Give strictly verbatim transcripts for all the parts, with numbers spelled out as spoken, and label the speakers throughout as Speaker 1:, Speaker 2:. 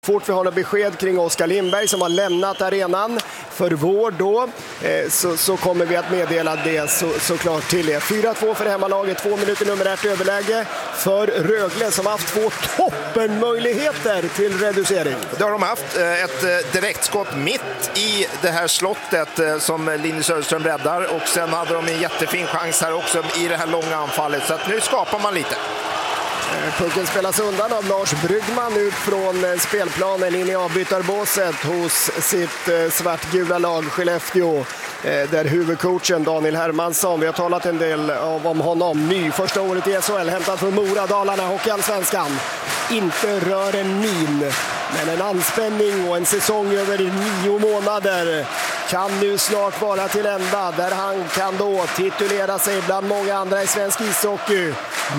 Speaker 1: Fort vi har något besked kring Oskar Lindberg som har lämnat arenan för vård då, eh, så, så kommer vi att meddela det så, såklart till er. fyra två för hemmalaget, två minuter numerärt överläge för Rögle som har haft två toppenmöjligheter till reducering.
Speaker 2: Det har de haft, ett direktskott mitt i det här slottet som Linus Söderström räddar, och sen hade de en jättefin chans här också i det här långa anfallet, så att nu skapar man lite.
Speaker 1: Pucken spelas undan av Lars Bryggman ut från spelplanen in i avbytarbåset hos sitt svartgula lag Skellefteå, där huvudcoachen Daniel Hermansson, vi har talat en del om honom, ny första året i S H L, hämtad från Mora, Dalarna, Hockeyallsvenskan, inte rör en min, men en anspänning och en säsong över nio månader kan nu snart vara till ända, där han kan då titulera sig bland många andra i svensk ishockey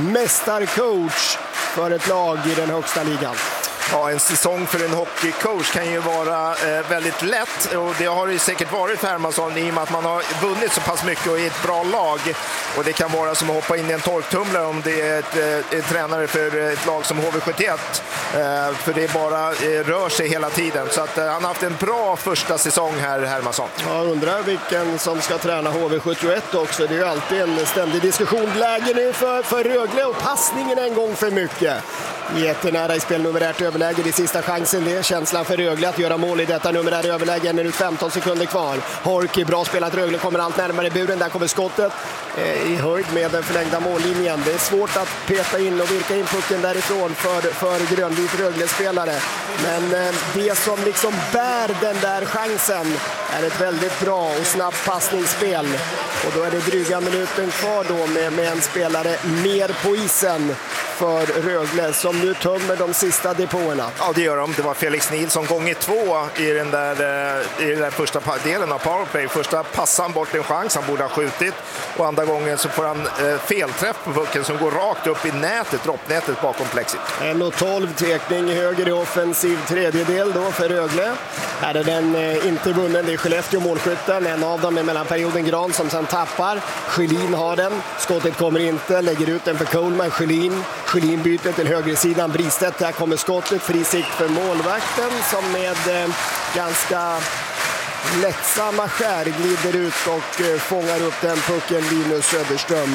Speaker 1: mästarcoach för ett lag i den högsta ligan.
Speaker 2: Ja, en säsong för en hockeycoach kan ju vara eh, väldigt lätt, och det har det säkert varit för Hermansson i och med att man har vunnit så pass mycket och är ett bra lag, och det kan vara som att hoppa in i en torktumlare om det är ett, eh, ett tränare för ett lag som H V sjuttioett, eh, för det bara eh, rör sig hela tiden, så att eh, han har haft en bra första säsong här, Hermansson.
Speaker 1: Jag undrar vilken som ska träna H V sjuttioett också, det är ju alltid en ständig diskussionsläge nu för, för Rögle, och passningen en gång för mycket. Jättenära i spel numerärt överläge, det sista chansen, det är känslan för Rögle att göra mål i detta numerärt överläge, en minut femton sekunder kvar. Horky, bra spelat, Rögle kommer allt närmare buren, där kommer skottet eh, i höjd med den förlängda mållinjen. Det är svårt att peta in och virka in pucken därifrån för, för grönvit Rögle-spelare, men eh, det som liksom bär den där chansen är ett väldigt bra och snabbt passningsspel, och då är det dryga minuten kvar då med, med en spelare mer på isen för Rögle som nu tömmer de sista depåerna.
Speaker 2: Ja, det gör de. Det var Felix Nilsson gånger två i den där, i den där första delen av powerplay. Första passan bort en chans, han borde ha skjutit, och andra gången så får han eh, felträff på pucken som går rakt upp i nätet, droppnätet bakom plexit.
Speaker 1: en tolv tekning höger i offensiv tredjedel då för Rögle. Här är den eh, inte vunnen, det är Skellefteå målskytten, en av dem är mellanperioden Gran som sen tappar. Schelin har den, skottet kommer inte, lägger ut den för Coleman, Schelin Schelin byter till högersidan, Bristedt, där kommer skottet, fri sikt för målvakten som med eh, ganska lättsamma skär glider ut och eh, fångar upp den pucken, Linus Söderström.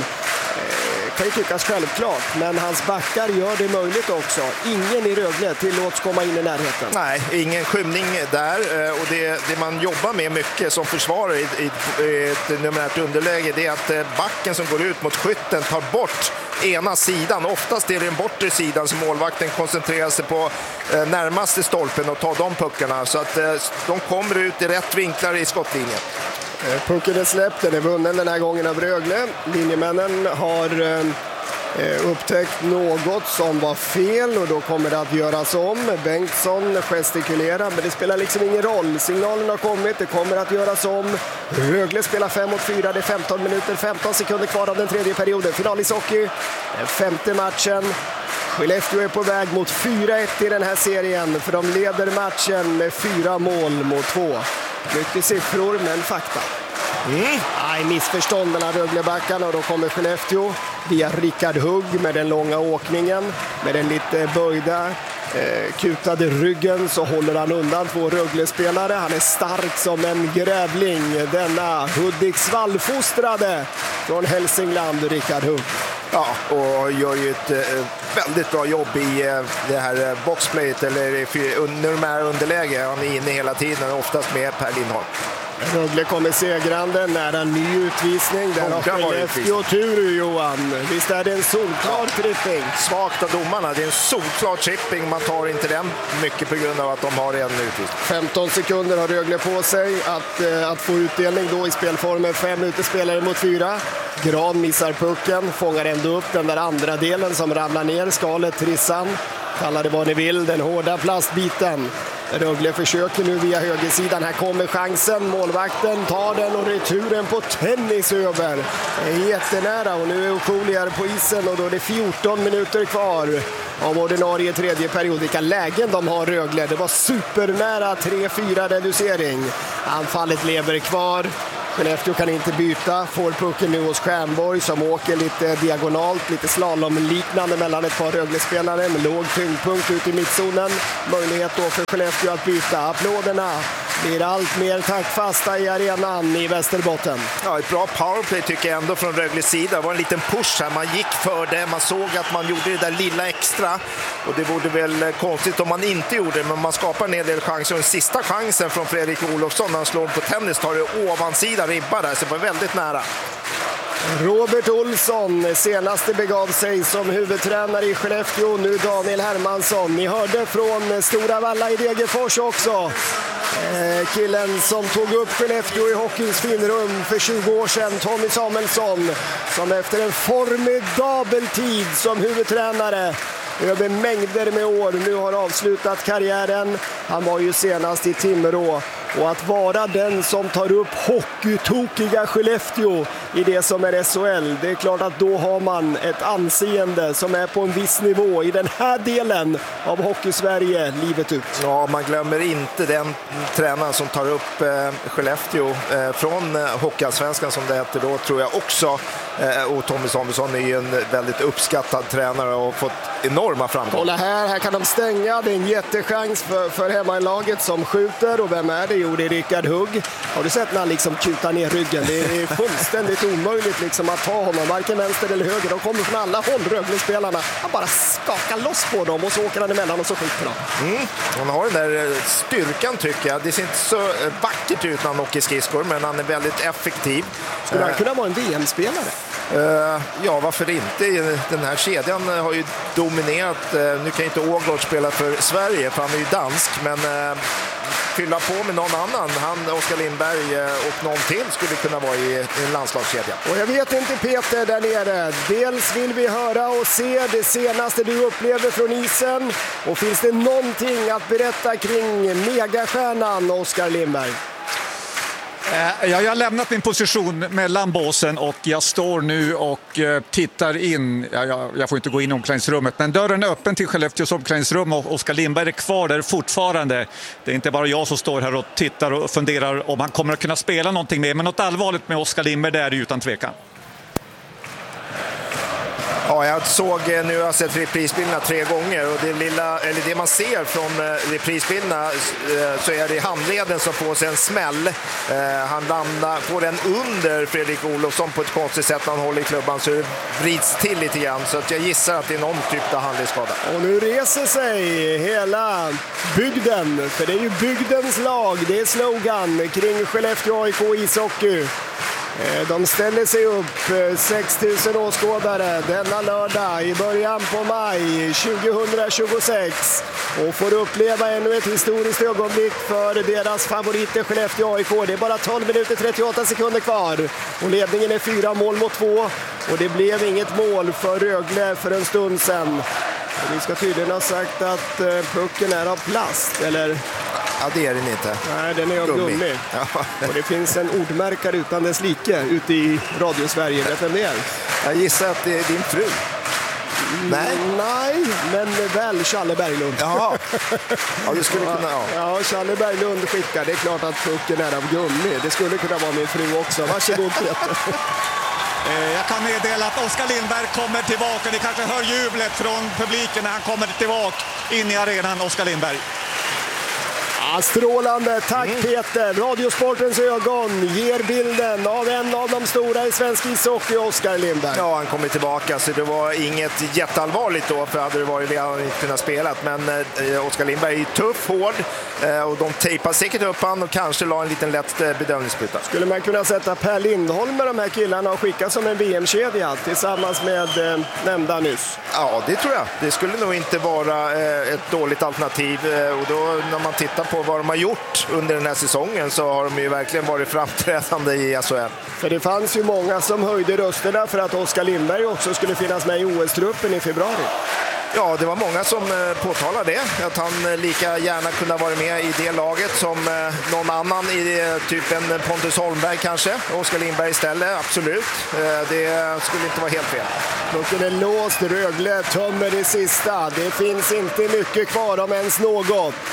Speaker 1: Kan ju tyckas självklart, men hans backar gör det möjligt också. Ingen i Rögle tillåts komma in i närheten.
Speaker 2: Nej, ingen skymning där, och det, det man jobbar med mycket som försvarare i, i, i ett numerärt underläge, det är att backen som går ut mot skytten tar bort ena sidan. Oftast är det den bortre sidan som målvakten koncentrerar sig på eh, närmaste stolpen och tar de puckarna, så att eh, de kommer ut i rätt vinklar i skottlinjen.
Speaker 1: Pucken är släppt, den är vunnen den här gången av Rögle. Linjemännen har eh, upptäckt något som var fel, och då kommer det att göras om. Bengtsson gestikulerar, men det spelar liksom ingen roll. Signalen har kommit, det kommer att göras om. Rögle spelar fem mot fyra, det är femton minuter, femton sekunder kvar av den tredje perioden. Finalishockey, den femte matchen. Skellefteå är på väg mot fyra ett i den här serien, för de leder matchen med fyra mål mot två. Mycket siffror, men fakta. Mm. Nej, missförstånd mellan Röglebackarna, och då kommer Skellefteå via Rickard Hugg med den långa åkningen, med den lite böjda eh, kutade ryggen, så håller han undan två Rögle-spelare. Han är stark som en grävling, denna Hudiksvall-fostrade från Hälsingland, Rickard Hugg.
Speaker 2: Ja, och gör ju ett eh, väldigt bra jobb i eh, det här eh, boxplayet, eller numär underläge. Han är inne hela tiden, oftast med Per Lindholm.
Speaker 1: Rögle kommer segrande, nära ny utvisning. Där har Skellefteå tur, Johan. Visst är det en solklar tripping?
Speaker 2: Svagt av domarna, det är en solklar tripping. Man tar inte den mycket på grund av att de har en utvisning.
Speaker 1: femton sekunder har Rögle på sig att, eh, att få utdelning då i spelformen. Fem minuter spelare mot fyra. Gran missar pucken, fångar ändå upp den där andra delen som ramlar ner. Skalet, trissan, kalla det vad ni vill, den hårda plastbiten. Rögle försöker nu via högersidan. Här kommer chansen. Målvakten tar den och returen på tennis över. Det är jättenära, och nu är Okulier på isen, och då är det fjorton minuter kvar av ordinarie tredje period. Vilka lägen de har, Rögle. Det var supernära tre fyra reducering. Anfallet lever kvar. Skellefteå kan inte byta, får pucken nu hos Stjernborg som åker lite diagonalt, lite slalomliknande mellan ett par Rögle-spelare med låg tyngdpunkt ut i mittzonen. Möjlighet då för Skellefteå att byta. Applåderna blir allt mer taktfasta i arenan i Västerbotten.
Speaker 2: Ja, ett bra powerplay tycker jag ändå från Rögles sida. Det var en liten push här, man gick för det, man såg att man gjorde det där lilla extra och det vore väl konstigt om man inte gjorde det, men man skapar en del chanser. Och den sista chansen från Fredrik Olofsson när han slår på tennis tar det ovansida ribba där, så det var väldigt nära.
Speaker 1: Robert Olsson, senaste begav sig som huvudtränare i Skellefteå, nu Daniel Hermansson. Ni hörde från Stora Valla i Degerfors också. Eh, killen som tog upp Skellefteå i hockeyns finrum för tjugo år sedan, Tommy Samuelsson, som efter en formidabel tid som huvudtränare över mängder med år nu har avslutat karriären. Han var ju senast i Timrå. Och att vara den som tar upp hockeytokiga Skellefteå i det som är S H L, det är klart att då har man ett anseende som är på en viss nivå i den här delen av Hockey-Sverige livet ut.
Speaker 2: Ja, man glömmer inte den tränaren som tar upp eh, Skellefteå eh, från eh, Hockeyallsvenskan som det heter då, tror jag också. Eh, och Tommy Samuelsson är ju en väldigt uppskattad tränare och fått enorma framgångar.
Speaker 1: Kolla här, här kan de stänga. Det är en jättechans för, för hemmalaget som skjuter. Och vem är det? Jo, det är Rickard Hugg. Har du sett när han liksom kutar ner ryggen? Det är fullständigt omöjligt liksom att ta honom, varken vänster eller höger. De kommer från alla håll, Rögle-spelarna. Han bara skakar loss på dem och så åker han emellan och så skjuter de.
Speaker 2: Mm. Han har den där styrkan tycker jag. Det ser inte så vackert ut när han åker skridskor, men han är väldigt effektiv.
Speaker 1: Skulle han kunna vara en V M-spelare?
Speaker 2: Uh, ja, varför inte? Den här kedjan har ju dominerat. Uh, nu kan inte Ågård spela för Sverige, för han är ju dansk, men uh, fylla på med någon annan. Han, Oskar Lindberg uh, och någon till skulle kunna vara i, i en landslagskedja.
Speaker 1: Och jag vet inte, Peter, där nere. Dels vill vi höra och se det senaste du upplever från isen. Och finns det någonting att berätta kring megastjärnan Oskar Lindberg?
Speaker 3: Jag har lämnat min position mellan båsen och jag står nu och tittar in. Jag får inte gå in i omklädningsrummet, men dörren är öppen till Skellefteås omklädningsrum och Oskar Lindberg är kvar där fortfarande. Det är inte bara jag som står här och tittar och funderar om han kommer att kunna spela någonting med, men något allvarligt med Oskar Lindberg där är utan tvekan.
Speaker 2: Ja, jag såg, nu har jag sett reprisbilderna tre gånger och det, lilla, eller det man ser från reprisbilderna så är det handleden som får sig en smäll. Han landar, får den under Fredrik Olofsson på ett konstigt sätt när han håller i klubban, så det vrids till lite grann, så att jag gissar att det är någon typ av handledsskada.
Speaker 1: Och nu reser sig hela bygden, för det är ju bygdens lag, det är slogan kring Skellefteå A I K ishockey. De ställer sig upp, sex tusen åskådare denna lördag i början på maj tjugohundratjugosex, och får uppleva ännu ett historiskt ögonblick för deras favoriter Skellefteå A I K. Det är bara tolv minuter trettioåtta sekunder kvar och ledningen är fyra mål mot två, och det blev inget mål för Rögle för en stund sedan. Och vi ska tydligen ha sagt att pucken är av plast, eller?
Speaker 2: Ja, det är den inte.
Speaker 1: Nej, den är av gummi. gummi. Ja. Och det finns en ordmärkare utan dess like ute i Radio Sverige. Vet vem det är?
Speaker 2: Jag gissar att det är din fru. Nej.
Speaker 1: Nej, men väl Challe Berglund.
Speaker 2: Jaha. Ja, det skulle kunna, ja.
Speaker 1: Ja, Challe Berglund skickar. Det är klart att pucken är av gummi. Det skulle kunna vara min fru också. Varsågod, Peter.
Speaker 3: Jag kan meddela att Oskar Lindberg kommer tillbaka. Ni kanske hör jublet från publiken när han kommer tillbaka in i arenan, Oskar Lindberg.
Speaker 1: Ja, strålande, tack mm. Peter. Radiosportens ögon ger bilden av en av de stora i svensk ishockey, Oskar Lindberg.
Speaker 2: Ja, han kommer tillbaka, så det var inget jätteallvarligt då, för hade det varit det hade han inte kunnat spela. Men eh, Oskar Lindberg är tuff, hård, eh, och de tejpar säkert upp han och kanske la en liten lätt eh, bedömningsbyta.
Speaker 1: Skulle man kunna sätta Per Lindholm med de här killarna och skicka som en V M-kedja tillsammans med eh, nämnda nyss?
Speaker 2: Ja, det tror jag. Det skulle nog inte vara eh, ett dåligt alternativ, eh, och då när man tittar på vad de har gjort under den här säsongen så har de ju verkligen varit framträdande i S H L.
Speaker 1: För det fanns ju många som höjde rösterna för att Oskar Lindberg också skulle finnas med i O S-truppen i februari.
Speaker 2: Ja, det var många som påtalade det, att han lika gärna kunde vara med i det laget som någon annan i typen Pontus Holmberg kanske. Oskar Lindberg istället, absolut. Det skulle inte vara helt fel.
Speaker 1: Pucken är låst, Rögle tömmer det sista. Det finns inte mycket kvar om ens något.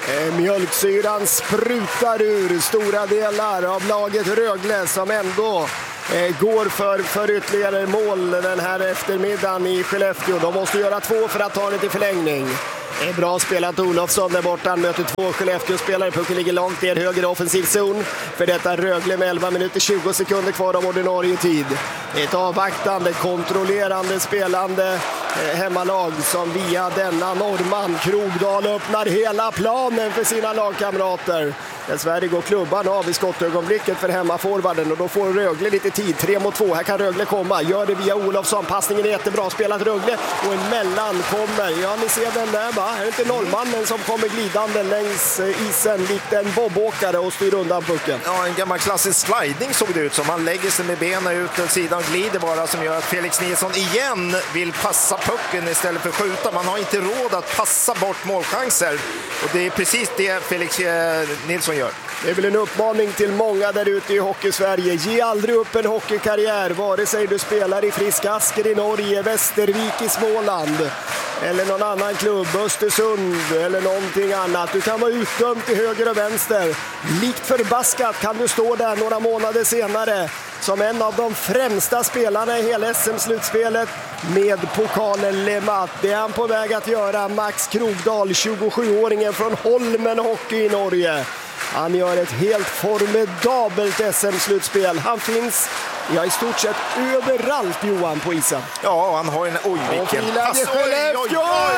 Speaker 1: Eh, mjölksyran sprutar ur stora delar av laget Rögle som ändå eh, går för, för ytterligare mål den här eftermiddagen i Skellefteå. De måste göra två för att ta det till förlängning. Det är bra spelat. Olofsson där borta. Han möter två Skellefteå-spelare. Pucken ligger långt ner höger offensiv zon. För detta Rögle med elva minuter tjugo sekunder kvar av ordinarie tid. Ett avvaktande, kontrollerande, spelande eh, hemmalag som via denna norrman Krogdahl öppnar hela planen för sina lagkamrater. Dessvärre går klubban av i skottögonblicket för hemmaforwarden och då får Rögle lite tid. tre mot två. Här kan Rögle komma. Gör det via Olofsson. Passningen är jättebra. Spelat Rögle och en mellan kommer. Ja, ni ser den där, va? Är det inte norrmannen som kommer glidande längs isen likt en bobåkare och styr undan pucken?
Speaker 2: Ja, en gammal klassisk sliding såg det ut som. Han lägger sig med benen ut och sidan glider bara, som gör att Felix Nilsson igen vill passa pucken istället för skjuta. Man har inte råd att passa bort målchanser. Och det är precis det Felix eh, Nilsson gör.
Speaker 1: Det är väl en uppmaning till många där ute i Hockey-Sverige. Ge aldrig upp en hockeykarriär, vare sig du spelar i Friskasker i Norge, Västervik i Småland eller någon annan klubb, Östersund eller någonting annat. Du kan vara utdömd till höger och vänster. Likt förbaskat kan du stå där några månader senare som en av de främsta spelarna i hela S M-slutspelet med pokalen Lemat. Det är han på väg att göra, Max Krogdahl, tjugosjuåringen från Holmen Hockey i Norge. Han gör ett helt formidabelt S M-slutspel. Han finns ja, i stort sett överallt, Johan, på isen.
Speaker 2: Ja, han har en... Oj, vilken pass! Oj, oj, oj,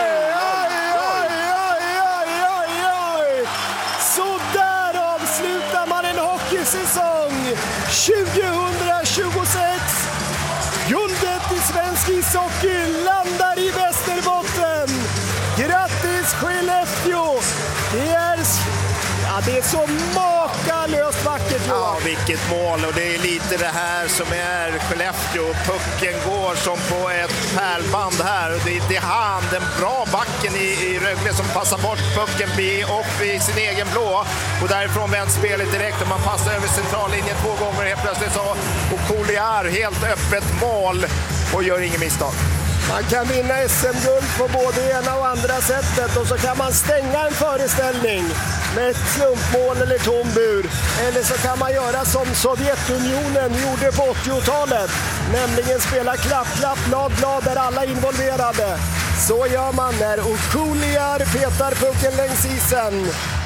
Speaker 1: oj! Så där avslutar man en hockeysäsong tjugohundratjugosex. Guldet i svensk ishockey landar i Västerbotten. Grattis Skellefteå! Det är... Ja, det är så makalöst vackert, Johan.
Speaker 2: Ja, vilket mål, och det är lite det här som är Skellefteå. Pucken går som på ett pärlband här, och det är, det är han, den bra backen i, i Rögle, som passar bort pucken blir upp i sin egen blå, och därifrån vänds spelet direkt och man passar över centrallinjen två gånger helt plötsligt så, och Collier helt öppet mål och gör ingen misstag.
Speaker 1: Man kan vinna S M-guld på både ena och andra sättet, och så kan man stänga en föreställning med ett slumpmål eller tom bur. Eller så kan man göra som Sovjetunionen gjorde på åttiotalet, nämligen spela klapp, klapp, glad, glad där alla är involverade. Så gör man när Okuliar petar pucken längs isen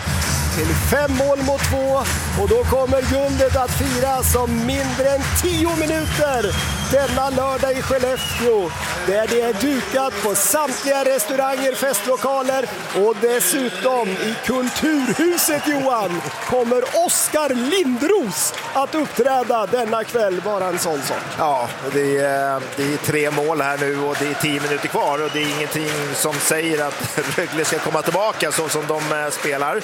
Speaker 1: till fem mål mot två, och då kommer guldet att firas om mindre än tio minuter denna lördag i Skellefteå, där det är dukat på samtliga restauranger, festlokaler, och dessutom i Kulturhuset, Johan, kommer Oskar Lindros att uppträda denna kväll. Bara en sån sak.
Speaker 2: Ja, det är, det är tre mål här nu och det är tio minuter kvar, och det är ingenting som säger att Rögle ska komma tillbaka så som de spelar.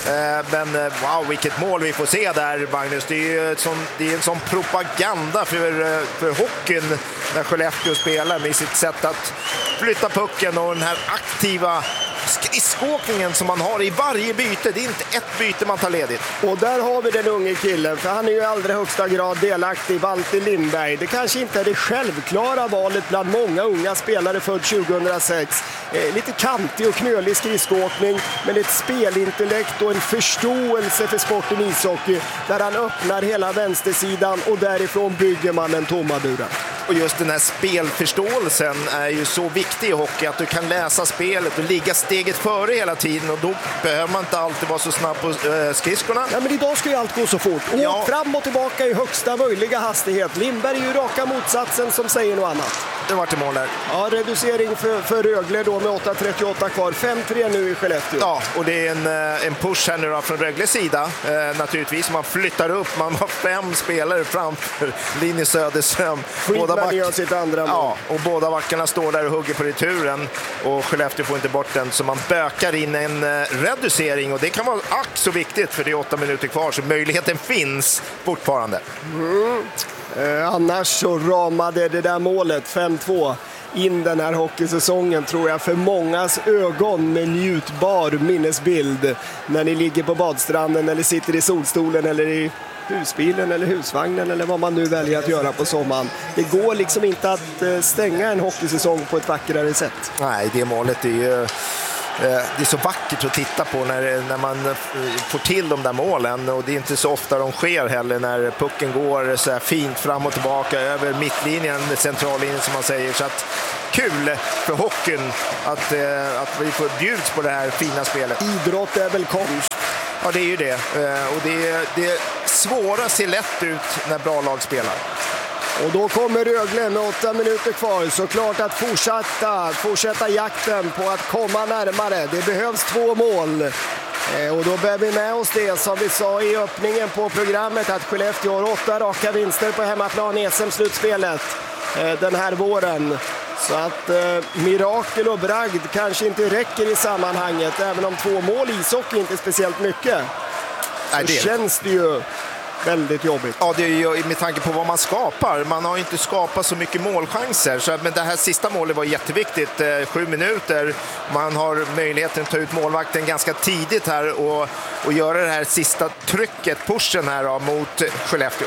Speaker 2: Men wow, vilket mål vi får se där, Magnus. Det är ju sån, det är en sån propaganda för, för hockeyn när Skellefteå spelar med sitt sätt att flytta pucken och den här aktiva skridskåkningen som man har i varje byte. Det är inte ett byte man tar ledigt.
Speaker 1: Och där har vi den unge killen, för han är ju i allra högsta grad delaktig, Valter Lindberg. Det kanske inte är det självklara valet bland många unga spelare född tjugohundrasex. Eh, lite kantig och knölig skridskåkning, men ett spelintellekt och en förståelse för sporten ishockey, där han öppnar hela vänstersidan och därifrån bygger man en tomma buren.
Speaker 2: Och just den här spelförståelsen är ju så viktig i hockey, att du kan läsa spelet och ligga steget före hela tiden, och då behöver man inte alltid vara så snabb på äh, skridskorna.
Speaker 1: Ja, men idag ska ju allt gå så fort. Och
Speaker 2: ja.
Speaker 1: fram och tillbaka i högsta möjliga hastighet. Lindberg är ju raka motsatsen som säger något annat.
Speaker 2: Det var till mål där.
Speaker 1: Ja, reducering för, för Rögle då med åtta trettioåtta kvar. fem tre nu i Skellefteå.
Speaker 2: Ja, och det är en, en push här nu då från Rögles sida. Eh, naturligtvis, man flyttar upp. Man har fem spelare framför Linus Söderström.
Speaker 1: Båda back... gör sitt andra mål.
Speaker 2: Ja, och båda backarna står där och hugger på returen. Och Skellefteå får inte bort den, så man bökar in en eh, reducering. Och det kan vara ack så viktigt, för det är åtta minuter kvar. Så möjligheten finns fortfarande.
Speaker 1: Mm. Eh, annars så ramade det där målet fem två in den här hockeysäsongen, tror jag, för mångas ögon med njutbar minnesbild när ni ligger på badstranden eller sitter i solstolen eller i husbilen eller husvagnen eller vad man nu väljer att göra på sommaren. Det går liksom inte att stänga en hockeysäsong på ett vackrare sätt.
Speaker 2: Nej, det målet är ju det är så vackert att titta på när, när man får till de där målen, och det är inte så ofta de sker heller när pucken går så här fint fram och tillbaka över mittlinjen, centrallinjen som man säger. Så att kul för hockeyn att, att vi får bjuds på det här fina spelet.
Speaker 1: Idrott är väl konst?
Speaker 2: Ja, det är ju det. Och det, det svåra ser lätt ut när bra lag spelar.
Speaker 1: Och då kommer Rögle med åtta minuter kvar. Så klart att fortsätta, fortsätta jakten på att komma närmare. Det behövs två mål. Och då bär vi med oss det som vi sa i öppningen på programmet, att Skellefteå har åtta raka vinster på hemmaplan i S M-slutspelet den här våren. Så att eh, mirakel och bragd kanske inte räcker i sammanhanget, även om två mål i ishockey inte är speciellt mycket. Så Nej, det känns det ju väldigt jobbigt.
Speaker 2: Ja, det är ju med tanke på vad man skapar. Man har inte skapat så mycket målchanser. Så, men det här sista målet var jätteviktigt. Eh, sju minuter. Man har möjligheten att ta ut målvakten ganska tidigt här och, och göra det här sista trycket, pushen här då, mot Skellefteå.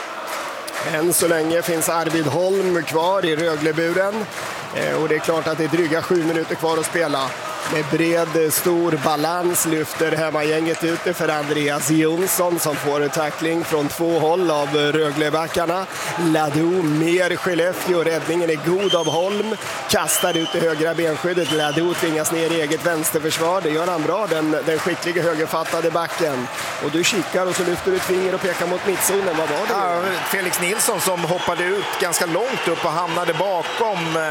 Speaker 1: Än så länge finns Arvid Holm kvar i Rögleburen. Eh, och det är klart att det är dryga sju minuter kvar att spela. Med bred, stor balans lyfter hemmagänget ut det för Andreas Jonsson som får en tackling från två håll av Röglebackarna. Ladou mer Skellefteå, räddningen är god av Holm. Kastar ut det högra benskyddet. Ladou tvingas ner i eget vänsterförsvar. Det gör han bra, den, den skickliga högerfattade backen. Och du kikar och så lyfter du ett finger och pekar mot mittzonen. Vad var det?
Speaker 2: Ja, Felix Nilsson som hoppade ut ganska långt upp och hamnade bakom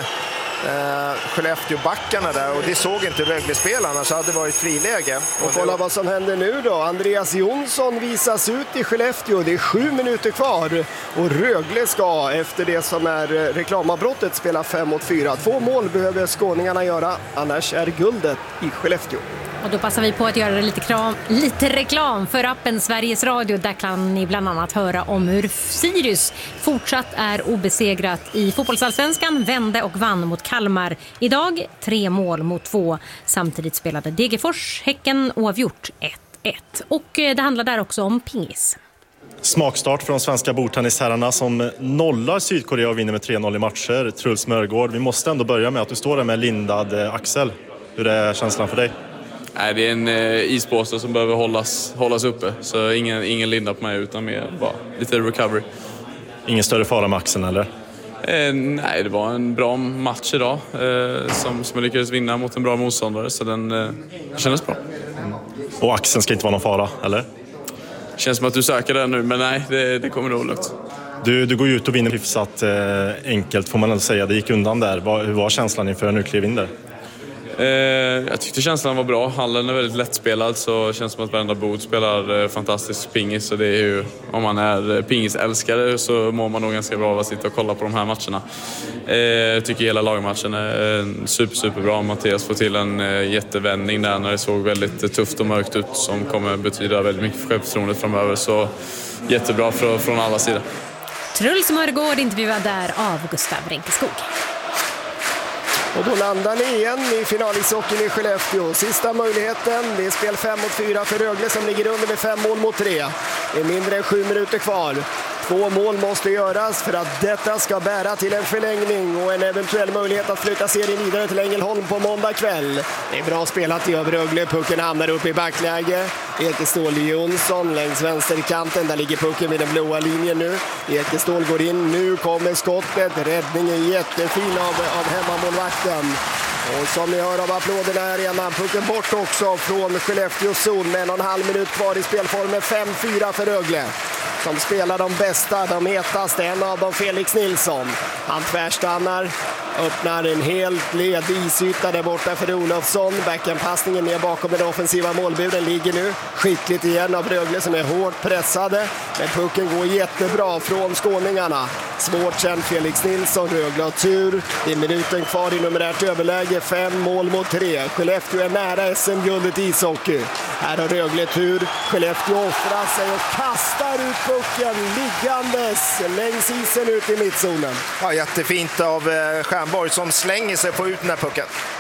Speaker 2: Uh, Skellefteå-backarna där, och det såg inte Rögle-spelarna, så hade det varit friläge.
Speaker 1: Och kolla vad som händer nu då. Andreas Jonsson visas ut i Skellefteå. Det är sju minuter kvar och Rögle ska efter det som är reklamavbrottet spela fem mot fyra. Två mål behöver skåningarna göra, annars är guldet i Skellefteå.
Speaker 4: Och då passar vi på att göra lite, kram, lite reklam för appen Sveriges Radio. Där kan ni bland annat höra om hur Sirius fortsatt är obesegrat i fotbollsallsvenskan, vände och vann mot Kalmar idag. Tre mål mot två. Samtidigt spelade Degerfors, Häcken oavgjort ett ett. Och det handlar där också om pingis.
Speaker 5: Smakstart för de svenska bordtennisherrarna som nollar Sydkorea och vinner med tre noll i matcher. Truls Mörgård, vi måste ändå börja med att du står där med lindad axel. Hur är känslan för dig?
Speaker 6: Nej, det är en eh, ispåse som behöver hållas, hållas uppe. Så ingen, ingen linda på mig utan mer bara lite recovery. Ingen större fara med axeln eller? Eh, nej, det var en bra match idag eh, som, som jag lyckades vinna mot en bra motståndare. Så den eh, kändes bra.
Speaker 5: Mm. Och axeln ska inte vara någon fara, eller?
Speaker 6: Känns som att du söker den nu, men nej, det, det kommer nog lugnt.
Speaker 5: Du, du går ut och vinner hyfsat eh, enkelt får man ändå säga. Det gick undan där. Var, hur var känslan inför en klev in där?
Speaker 6: Eh, jag tyckte känslan var bra. Hallen är väldigt lättspelad, så det känns som att varenda bod spelar eh, fantastisk pingis. Så det är ju, om man är pingisälskare så mår man nog ganska bra av att sitta och kolla på de här matcherna. Eh, jag tycker hela lagmatchen är eh, super, super bra. Mattias får till en eh, jättevändning där när det såg väldigt tufft och mörkt ut, som kommer betyda väldigt mycket för självförtroendet framöver. Så jättebra för, från alla sidor.
Speaker 4: Truls Mörgård intervjuad där av Gustav Renkeskog.
Speaker 1: Och då landar ni igen i finalishockeyn i Skellefteå. Sista möjligheten, det är spel fem mot fyra för Rögle som ligger under med fem mål mot tre. Det är mindre än sju minuter kvar. Två mål måste göras för att detta ska bära till en förlängning och en eventuell möjlighet att flytta serien vidare till Ängelholm på måndag kväll. Det är bra spelat i Rögle, pucken hamnar upp i backläge. Ekestål Jonsson längs vänsterkanten, där ligger pucken vid den blåa linjen nu. Ekestål går in, nu kommer skottet, räddningen jättefin av, av hemmamålvakten. Och som ni hör av applåderna här igen, pucken bort också från Skellefteås zon med en och en halv minut kvar i spelformen. fem fyra för Rögle. Som spelar de bästa, de hetaste, en av dem Felix Nilsson. Han tvärstannar, öppnar en helt led isyta där borta för Olofsson. Backenpassningen ner bakom den offensiva målbuden ligger nu skickligt igen av Rögle som är hårt pressade. Men pucken går jättebra från skåningarna. Svårt sen Felix Nilsson, Rögle har tur. Det är minuten kvar i numerärt överläge, fem mål mot tre. Skellefteå är nära S M-guldet i ishockey. Här har Rögle tur. Skellefteå offrar sig och kastar ut pucken liggandes längs isen ut i mittzonen.
Speaker 2: Ja, jättefint av Stjernborg som slänger sig på ut den här pucken.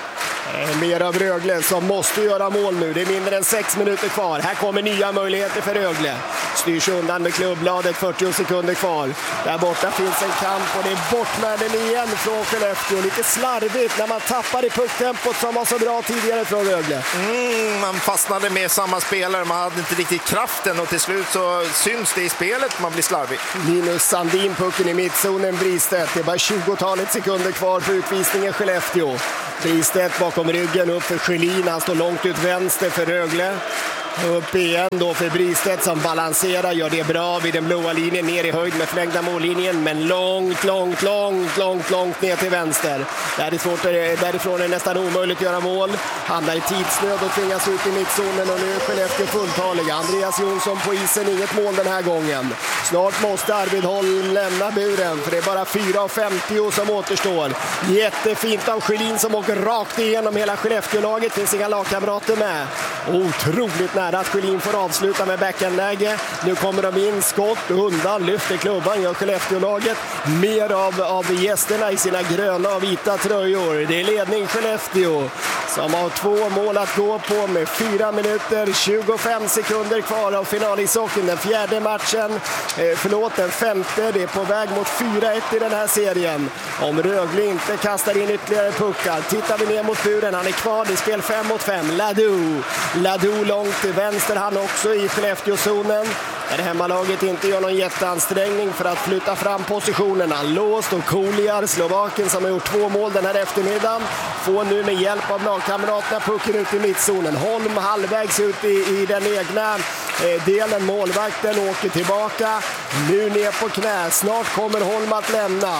Speaker 1: Mer av Rögle som måste göra mål nu. Det är mindre än sex minuter kvar. Här kommer nya möjligheter för Rögle. Styrs undan med klubbladet, fyrtio sekunder kvar. Där borta finns en kamp och det är bort med den igen från Skellefteå. Lite slarvigt när man tappar i pucktempot som var så bra tidigare från Rögle.
Speaker 2: Mm, man fastnade med samma spelare, man hade inte riktigt kraften och till slut så syns det i spelet, man blir slarvig.
Speaker 1: Linus Sandin, pucken i mittzonen, Bristedt. Det är bara tjugotalet sekunder kvar på utvisningen Skellefteå. Bristedt bakom ryggen upp för Schelin, han står långt ut vänster för Rögle. Upp igen då för Bristedt som balanserar, gör det bra vid den blåa linjen, ner i höjd med förlängda mållinjen, men långt, långt, långt, långt, långt ner till vänster. Där är svårt, därifrån är det nästan omöjligt att göra mål. Hamnar i tidsnöd och tvingas ut i mittzonen och nu är Skellefteå fulltaliga. Andreas Jonsson på isen, inget mål den här gången. Snart måste Arvid Holm lämna buren för det är bara fyra femtio som återstår. Jättefint av Schelin som åker rakt igenom hela Skellefteå-laget, finns inga lagkamrater med. Otroligt nära att Schelin får avsluta med backhandläge. Nu kommer de in, skott, undan, lyfter klubban, gör Skellefteå-laget mer av, av gästerna i sina gröna och vita tröjor. Det är ledning Skellefteå som har två mål att gå på med fyra minuter tjugofem sekunder kvar av finalishockeyn. Den fjärde matchen, eh, förlåt den femte, det är på väg mot fyra ett i den här serien. Om Rögle inte kastar in ytterligare puckar. Tittar vi ner mot buren, han är kvar i spel fem mot fem. Ladu, Ladu långt till vänster, han också i Skellefteå-zonen. Där hemmalaget inte gör någon jätteansträngning för att flytta fram positionerna. Låst och Koliar, Slovaken som har gjort två mål den här eftermiddagen, får nu med hjälp av lagkamraterna pucken ut i mittzonen. Holm halvvägs ut i, i den egna eh, delen. Målvakten åker tillbaka. Nu ner på knä. Snart kommer Holm att lämna.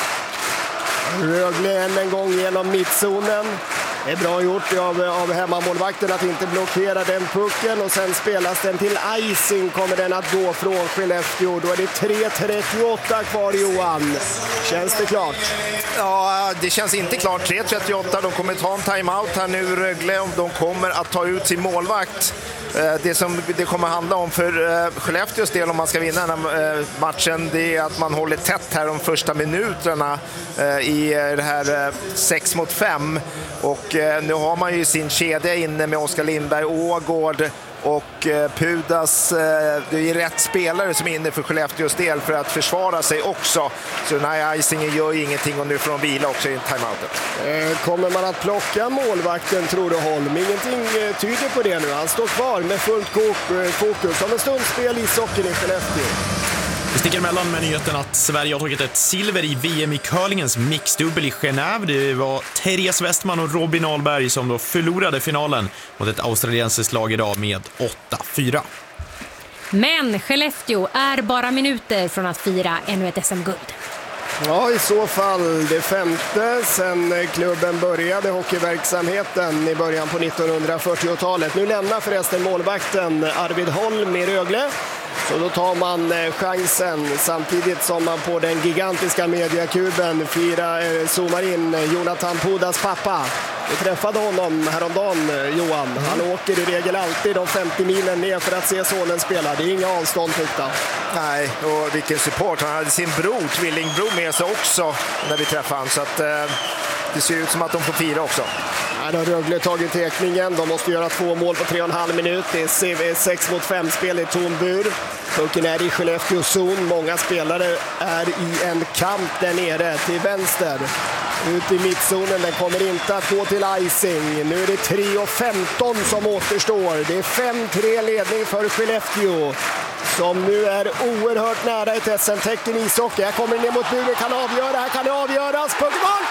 Speaker 1: Rögle än en gång genom mittzonen. Det är bra gjort av, av hemmamålvakten att inte blockera den pucken och sen spelas den till icing, kommer den att gå från Skellefteå. Då är det tre trettioåtta kvar, Johan. Känns det klart?
Speaker 2: Ja, det känns inte klart. tre trettioåtta, de kommer ta en timeout här nu, Rögle, om de kommer att ta ut sin målvakt. Det som det kommer handla om för Skellefteås del om man ska vinna den här matchen, det är att man håller tätt här de första minuterna i det här sex mot fem. Och nu har man ju sin kedja inne med Oskar Lindberg, Ågård och Pudas. Det är rätt spelare som är inne för Skellefteås del för att försvara sig också. Så den här icingen gör ju ingenting och nu får de vila också i timeouten.
Speaker 1: Kommer man att plocka målvakten, tror du, Holm? Ingenting tyder på det nu. Han står kvar med fullt fokus. Om en stund spel i socken i Skellefteå.
Speaker 7: Vi sticker emellan med nyheten att Sverige har tagit ett silver i V M i curlingens mixdubbel i Genève. Det var Therese Westman och Robin Ahlberg som då förlorade finalen mot ett australiensiskt lag idag med åtta fyra.
Speaker 4: Men Skellefteå är bara minuter från att fira ännu ett S M-guld.
Speaker 1: Ja, i så fall det femte sen klubben började hockeyverksamheten i början på nittonhundrafyrtiotalet. Nu lämnar förresten målvakten Arvid Holm i Rögle. Så då tar man chansen samtidigt som man på den gigantiska mediakuben firar, zoomar in Jonathan Pudas pappa. Vi träffade honom häromdagen, Johan. Han åker i regel alltid de femtio milen ner för att se sonen spela. Det är inga avstånd, tyckte han.
Speaker 2: Nej, och vilken support. Han hade sin bror, tvillingbror, med sig också när vi träffade honom. Så att, eh, det ser ut som att de får fira också.
Speaker 1: Här har Rögle tagit tekningen. De måste göra två mål på tre och en halv minut. Det är sex mot fem spel i tom bur. Pucken är i Skellefteå zon. Många spelare är i en kamp där nere till vänster. Ut i mittzonen, den kommer inte att gå till icing. Nu är det tre och femton som återstår. Det är fem tre ledning för Skellefteå, som nu är oerhört nära ett S M-tecken i ishockey. Här kommer ner mot buren, kan avgöra, här kan det avgöras. Puckmål!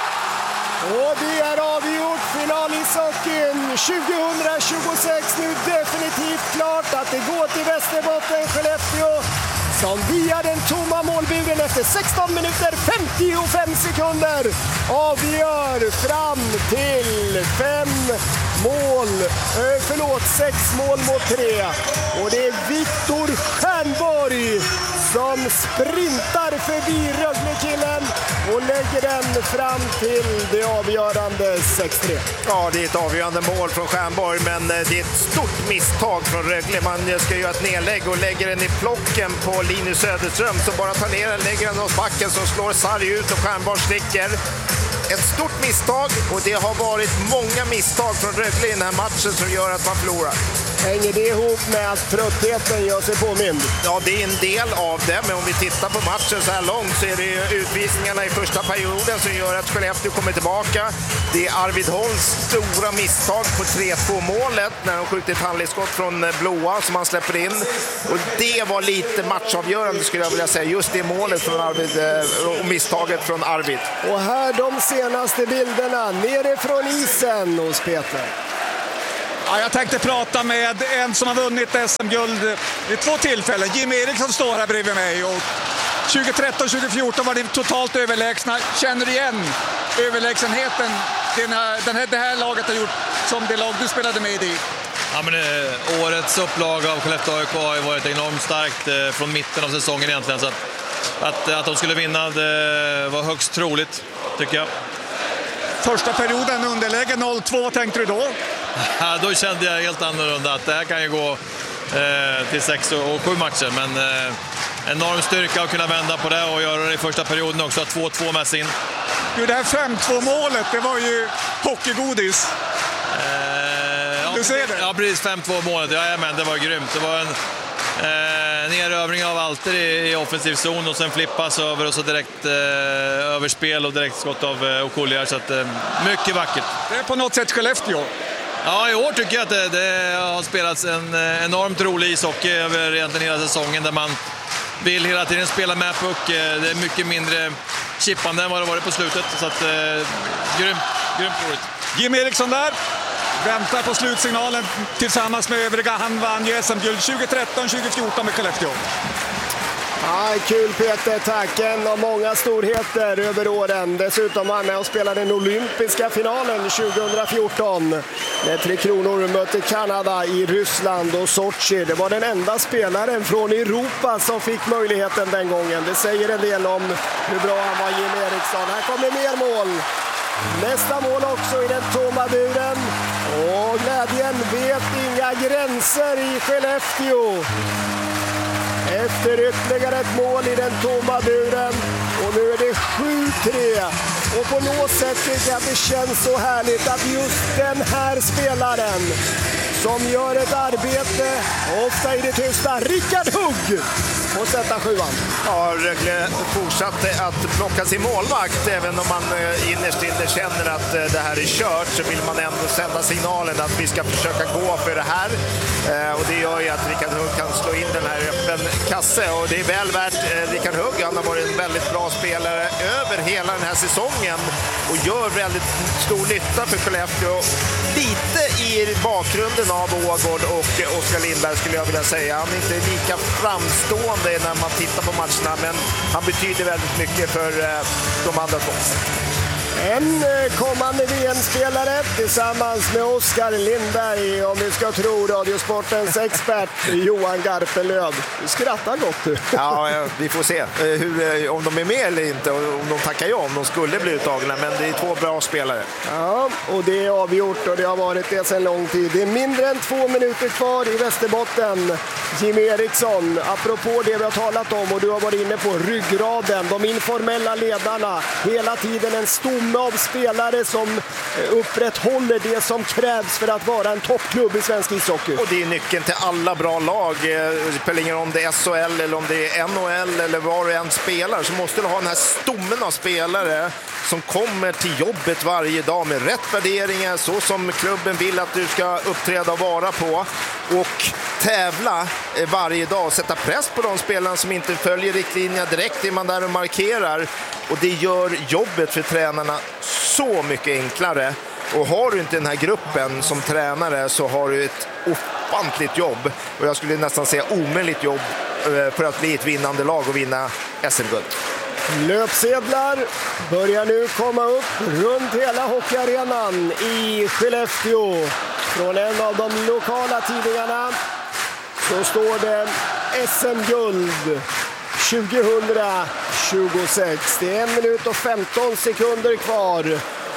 Speaker 1: Och det är avgjort, final i ishockeyn tjugohundratjugosex. Nu definitivt klart att det går till Västerbotten. Skellefteå som via den tomma målburen efter sexton minuter femtiofem sekunder avgör fram till fem mål, eh, förlåt, sex mål mot tre. Och det är Viktor Stjernborg som sprintar förbi Rögle-killen och lägger den fram till det avgörande sex tre.
Speaker 2: Ja, det är ett avgörande mål från Stjernborg, men det är ett stort misstag från Rögle. Man ska göra ett nedlägg och lägger den i plocken på Linus Söderström som bara tar ner den, lägger den hos backen som slår sarg ut och Stjernborg sticker. ett stort misstag, och det har varit många misstag från Rögle i den här matchen som gör att man förlorar.
Speaker 1: Hänger det ihop med att tröttheten gör sig påmind?
Speaker 2: Ja, det är en del av det, men om vi tittar på matchen så här långt så är det ju utvisningarna i första perioden som gör att Skellefteå kommer tillbaka. Det är Arvid Holms stora misstag på tre två målet när de skjuter ett handledsskott från blåa som han släpper in. Och det var lite matchavgörande skulle jag vilja säga, just det målet från Arvid och misstaget från Arvid.
Speaker 1: Och här de senaste bilderna nerifrån isen hos Peter.
Speaker 3: Ja, jag tänkte prata med en som har vunnit S M-guld vid två tillfällen. Jim Eriksson står här bredvid mig. Och tjugo-tretton tjugo-fjorton var det totalt överlägsna. Känner du igen överlägsenheten den här, den här, det här laget har gjort som det lag du spelade med i?
Speaker 8: Ja, men, eh, årets upplag av Skellefteå A I K har varit enormt starkt eh, från mitten av säsongen egentligen. Så att, att, att de skulle vinna det var högst troligt, tycker jag.
Speaker 3: Första perioden underläge noll två, tänkte du då?
Speaker 8: Ja, då kände jag helt annorlunda att det här kan ju gå eh, till sex och sju matcher. Men eh, enorm styrka att kunna vända på det och göra det i första perioden också. två två med sig in.
Speaker 3: Du, det här fem två målet, det var ju hockeygodis.
Speaker 8: Eh, ja,
Speaker 3: du ser det?
Speaker 8: Ja, precis. fem två målet. Ja, men det var grymt. Det var en eh, nerövring av Alter i, i offensiv zon och sen flippas över och så direkt eh, överspel och direkt skott av eh, Okolliar. Så att, eh, mycket vackert.
Speaker 3: Det är på något sätt Skellefteå.
Speaker 8: Ja, i år tycker jag att det, det har spelats en enormt rolig ishockey över egentligen hela säsongen där man vill hela tiden spela med puck. Det är mycket mindre chippande än vad det varit på slutet. Så att, eh, grymt, grymt roligt.
Speaker 3: Jim Eriksson där. Väntar på slutsignalen tillsammans med övriga. Han vann ju S M-guld tjugo-tretton tjugo-fjorton med Skellefteå.
Speaker 1: Ja, kul Peter, tack. En av många storheter över åren. Dessutom var han med och spelade den olympiska finalen tjugohundrafjorton. När Tre Kronor mötte Kanada i Ryssland och Sochi. Det var den enda spelaren från Europa som fick möjligheten den gången. Det säger en del om hur bra han var, Jim Eriksson. Här kommer mer mål. Nästa mål också i den tomma buren. Och glädjen vet inga gränser i Skellefteå. Efter ytterligare ett mål i den tomma buren. Och nu är det sju tre. Och på något sätt tycker jag att det känns så härligt att just den här spelaren som gör ett arbete, ofta i det tysta, Rickard Hugg, och sätta sjuan.
Speaker 2: Ja, Rögle fortsatte att plocka sin målvakt. Även om man innerst inne känner att det här är kört så vill man ändå sända signalen att vi ska försöka gå för det här. Och det gör ju att Rickard Hugg kan slå in den här öppen kasse. Och det är väl värt Rickard Hugg. Han har varit en väldigt bra spelare över hela den här säsongen och gör väldigt stor nytta för Skellefteå. Lite i bakgrunden av Ågård och Oskar Lindberg skulle jag vilja säga. Han är inte lika framstående när man tittar på matcherna, men han betyder väldigt mycket för de andra två.
Speaker 1: En kommande V M-spelare tillsammans med Oskar Lindberg, om vi ska tro Radiosportens expert Johan Garpenlöv. Du skrattar gott du.
Speaker 2: Ja, vi får se hur, om de är med eller inte, om de tackar ja, om de skulle bli uttagna, men det är två bra spelare.
Speaker 1: Ja, och det är avgjort och det har varit det sedan lång tid. Det är mindre än två minuter kvar i Västerbotten. Jim Eriksson, apropå det vi har talat om och du har varit inne på, ryggraden, de informella ledarna, hela tiden en stomme av spelare som upprätthåller det som krävs för att vara en toppklubb i svensk ishockey.
Speaker 2: Och det är nyckeln till alla bra lag. Det spelar ingen roll om det är S H L eller om det är N H L eller var du än spelar, så måste du ha den här stommen av spelare som kommer till jobbet varje dag med rätt värderingar, så som klubben vill att du ska uppträda och vara på, och tävla varje dag och sätta press på de spelarna som inte följer riktlinjerna direkt, är man där och markerar, och det gör jobbet för tränarna så mycket enklare. Och har du inte den här gruppen som tränare så har du ett ofantligt jobb, och jag skulle nästan säga omöjligt jobb för att bli ett vinnande lag och vinna S M-guld.
Speaker 1: Löpsedlar börjar nu komma upp runt hela hockeyarenan i Skellefteå. Från en av de lokala tidningarna så står det S M-guld tjugohundratjugosex. Det är en minut och femton sekunder kvar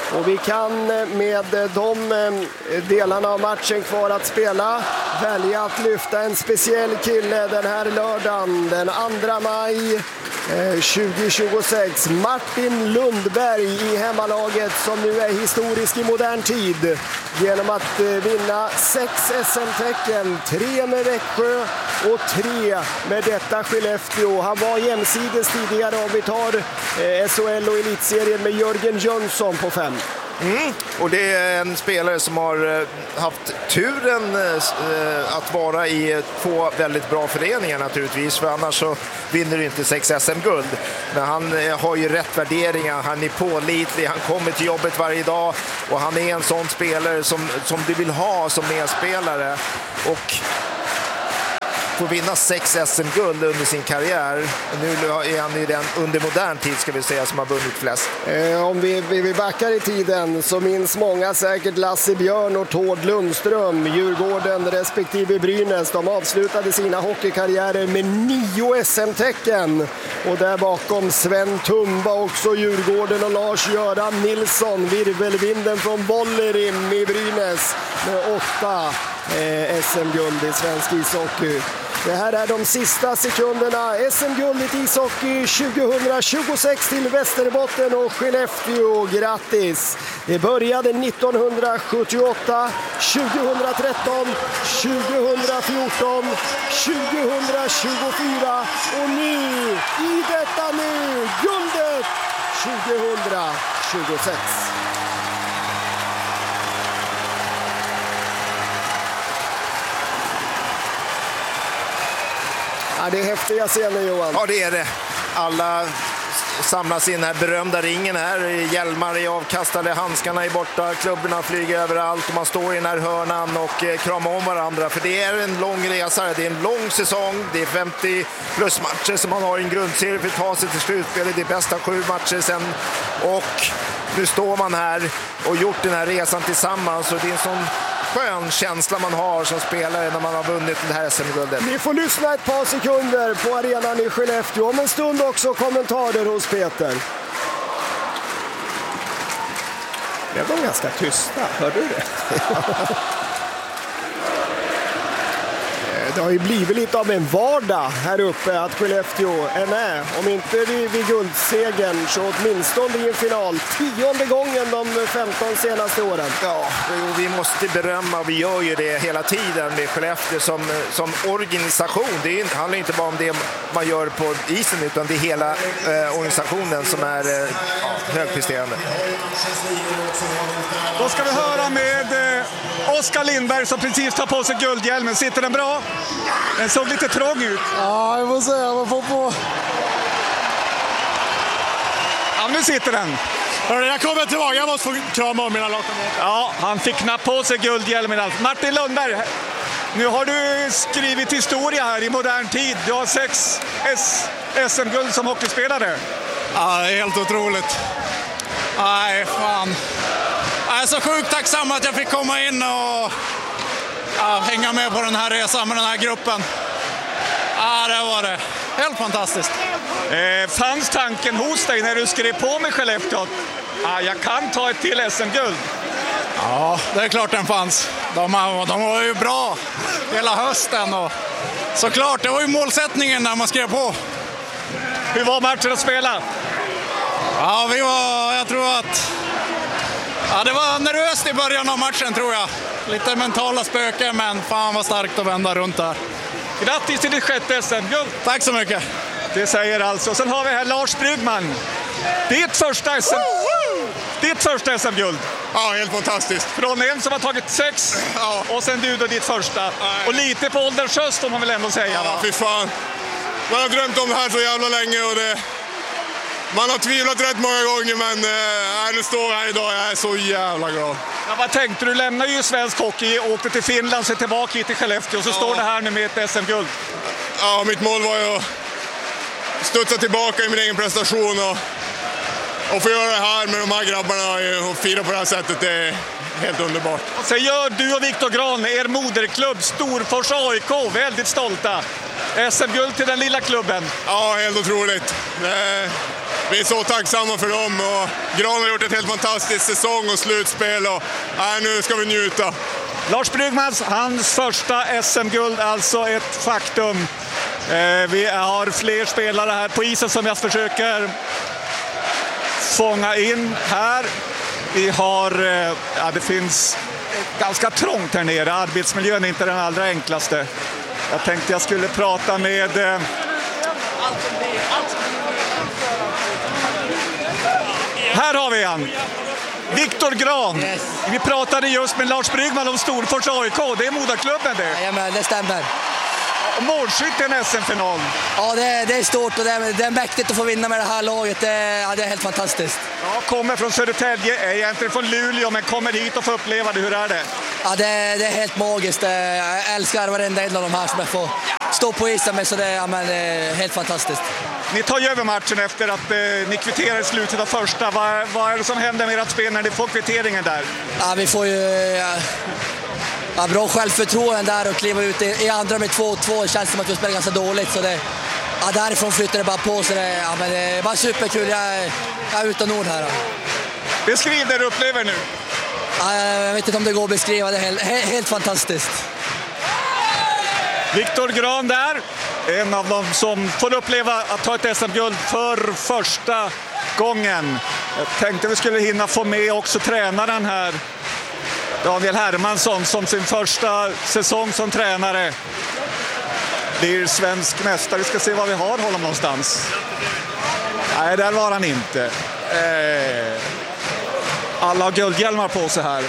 Speaker 1: Och vi kan med de delarna av matchen kvar att spela välja att lyfta en speciell kille den här lördagen, den andra maj tjugo tjugosex. Martin Lundberg i hemmalaget som nu är historisk i modern tid genom att vinna sex S M-tecken, tre med Växjö och tre med detta Skellefteå. Han var jämsides tidigare om vi tar S H L och elitserien med Jörgen Jönsson på fem.
Speaker 2: Mm. Och det är en spelare som har haft turen att vara i två väldigt bra föreningar naturligtvis, för annars så vinner du inte sex S M-guld. Men han har ju rätt värderingar, han är pålitlig, han kommer till jobbet varje dag och han är en sån spelare som, som du vill ha som medspelare. Och får vinna sex S M-guld under sin karriär. Nu är han ju den under modern tid ska vi säga som har vunnit flest.
Speaker 1: Eh, om vi, vi, vi backar i tiden så minns många säkert Lasse Björn och Tord Lundström, Djurgården respektive Brynäs. De avslutade sina hockeykarriärer med nio S M-tecken. Och där bakom Sven Tumba också Djurgården och Lars-Göran Nilsson, virvelvinden från Bollerim i Brynäs med åtta eh, S M-guld i svensk ishockey. Det här är de sista sekunderna. S M-guldet i ishockey tjugo tjugosex till Västerbotten och Skellefteå. Grattis! Det började nittonhundrasjuttioåtta, tjugohundratretton, tjugohundrafjorton, tjugohundratjugofyra och nu, i detta nu, guldet tjugo tjugosex. Ja, det är häftiga scener, Johan.
Speaker 2: Ja, det är det. Alla samlas i den här berömda ringen här. Hjälmar är avkastade, handskarna är borta, klubborna flyger överallt och man står i den här hörnan och eh, kramar om varandra. För det är en lång resa, det är en lång säsong, det är femtio plus matcher som man har i en grundserie för att ta sig till slutspelet. Det är bästa sju matcher sen och nu står man här och gjort den här resan tillsammans och det är en sån skön känsla man har som spelare när man har vunnit det här S M-guldet.
Speaker 1: Vi får lyssna ett par sekunder på arenan i Skellefteå. Om en stund också kommentarer hos Peter. Det var ganska tysta, hörde du det? Det har ju blivit lite av en vardag här uppe att Skellefteå är med. Om inte vid, vid guldsegern så åtminstone i en final. Tionde gången de femton senaste åren.
Speaker 2: Ja, vi måste berömma, vi gör ju det hela tiden med Skellefteå som, som organisation. Det är, handlar inte bara om det man gör på isen utan det är hela eh, organisationen som är eh, ja, högpresterande.
Speaker 3: Då ska vi höra med eh, Oskar Lindberg som precis tar på sig guldhjälmen. Sitter den bra? Den såg lite trång ut.
Speaker 9: Ja, jag får säga, man får på.
Speaker 3: Ja, nu sitter den.
Speaker 9: Hörru, jag kommer tillbaka, jag måste få krama om mina lagkamrater.
Speaker 3: Ja, han fick knappt på sig guldhjälmen. Martin Lundberg, nu har du skrivit historia här i modern tid. Du har sex S M-guld som hockeyspelare.
Speaker 9: Ja, det är helt otroligt. Nej, fan. Jag är så sjukt tacksam att jag fick komma in och ja, hänga med på den här resan med den här gruppen. Ja, det var det. Helt fantastiskt.
Speaker 3: Eh, fanns tanken hos dig när du skrev på med Skellefteå? Ah, jag kan ta ett till S M-guld.
Speaker 9: Ja, det är klart den fanns. De, de var ju bra hela hösten. Och såklart, det var ju målsättningen när man skrev på.
Speaker 3: Hur var matchen att spela?
Speaker 9: Ja, vi var, jag tror att... Ja, det var nervöst i början av matchen tror jag. Lite mentala spöken, men fan vad starkt att vända runt där.
Speaker 3: Grattis till ditt sjätte S M-guld.
Speaker 9: Tack så mycket.
Speaker 3: Det säger alltså. Sen har vi här Lars Bryggman. Ditt första S M... Ditt första S M-guld.
Speaker 9: Ja, helt fantastiskt.
Speaker 3: Från en som har tagit sex
Speaker 9: ja.
Speaker 3: Och sen du då ditt första.
Speaker 9: Nej.
Speaker 3: Och lite på ålderns höst får man väl ändå säga.
Speaker 9: Ja,
Speaker 3: va?
Speaker 9: fy fan. Man har drömt om det här så jävla länge och det... Man har tvivlat rätt många gånger, men äh, nu står jag här idag. Jag är så jävla glad.
Speaker 3: Ja, vad tänkte du? Lämnade ju svensk hockey, åkte till Finland, så tillbaka hit till Skellefteå och så ja. står det här nu med ett S M-guld.
Speaker 9: Ja, mitt mål var ju att studsa tillbaka i min egen prestation och, och få göra det här med de här grabbarna och fira på det här sättet. Det är helt underbart.
Speaker 3: Och så gör du och Viktor Gran, er moderklubb Storfors A I K, väldigt stolta. S M-guld till den lilla klubben.
Speaker 9: Ja, helt otroligt. Det
Speaker 10: vi är så tacksamma för dem. Och Gran har gjort ett helt fantastiskt säsong och slutspel. Och, nej, nu ska vi njuta.
Speaker 3: Lars Brygmans, hans första S M-guld, alltså ett faktum. Eh, vi har fler spelare här på isen som jag försöker fånga in här. Vi har, eh, ja, det finns ganska trångt här nere. Arbetsmiljön är inte den allra enklaste. Jag tänkte jag skulle prata med... Eh, här har vi han. Viktor Gran.
Speaker 11: Yes.
Speaker 3: Vi pratade just med Lars Brygman om Storfors A I K. Det är moderklubben det.
Speaker 11: Ja, men det stämmer.
Speaker 3: Målskytt i en S M-final.
Speaker 11: Ja, det är, det är stort och det är, det är mäktigt att få vinna med det här laget. Det är, ja, det är helt fantastiskt.
Speaker 3: Ja, kommer från Södertälje, är egentligen från Luleå, men kommer hit och får uppleva det. Hur är det?
Speaker 11: Ja, det, det är helt magiskt. Jag älskar varenda en av de här som jag får stå på isen med, så det är, ja, men, det är helt fantastiskt.
Speaker 3: Ni tar ju över matchen efter att eh, ni kvitterar i slutet av första. Vad, vad är det som händer med ert spel när ni får kvitteringen där?
Speaker 11: Ja, vi får ju ja, ja, bra självförtroende där och kliva ut i, i andra med två två. Det känns som att vi spelar ganska dåligt. Så det, ja, därifrån flyttar det bara på. Så det, ja, men det är bara superkul. Jag är, jag är utan ord här. Då.
Speaker 3: Beskriv det du upplever nu.
Speaker 11: Ja, jag vet inte om det går att beskriva. Det är helt, helt, helt fantastiskt.
Speaker 3: Viktor Gran där. En av dem som får uppleva att ta ett S M-guld för första gången. Jag tänkte vi skulle hinna få med också tränaren här. Daniel Hermansson som sin första säsong som tränare blir svensk mästare. Vi ska se vad vi har honom någonstans. Nej, där var han inte. Alla har guldhjälmar på sig här.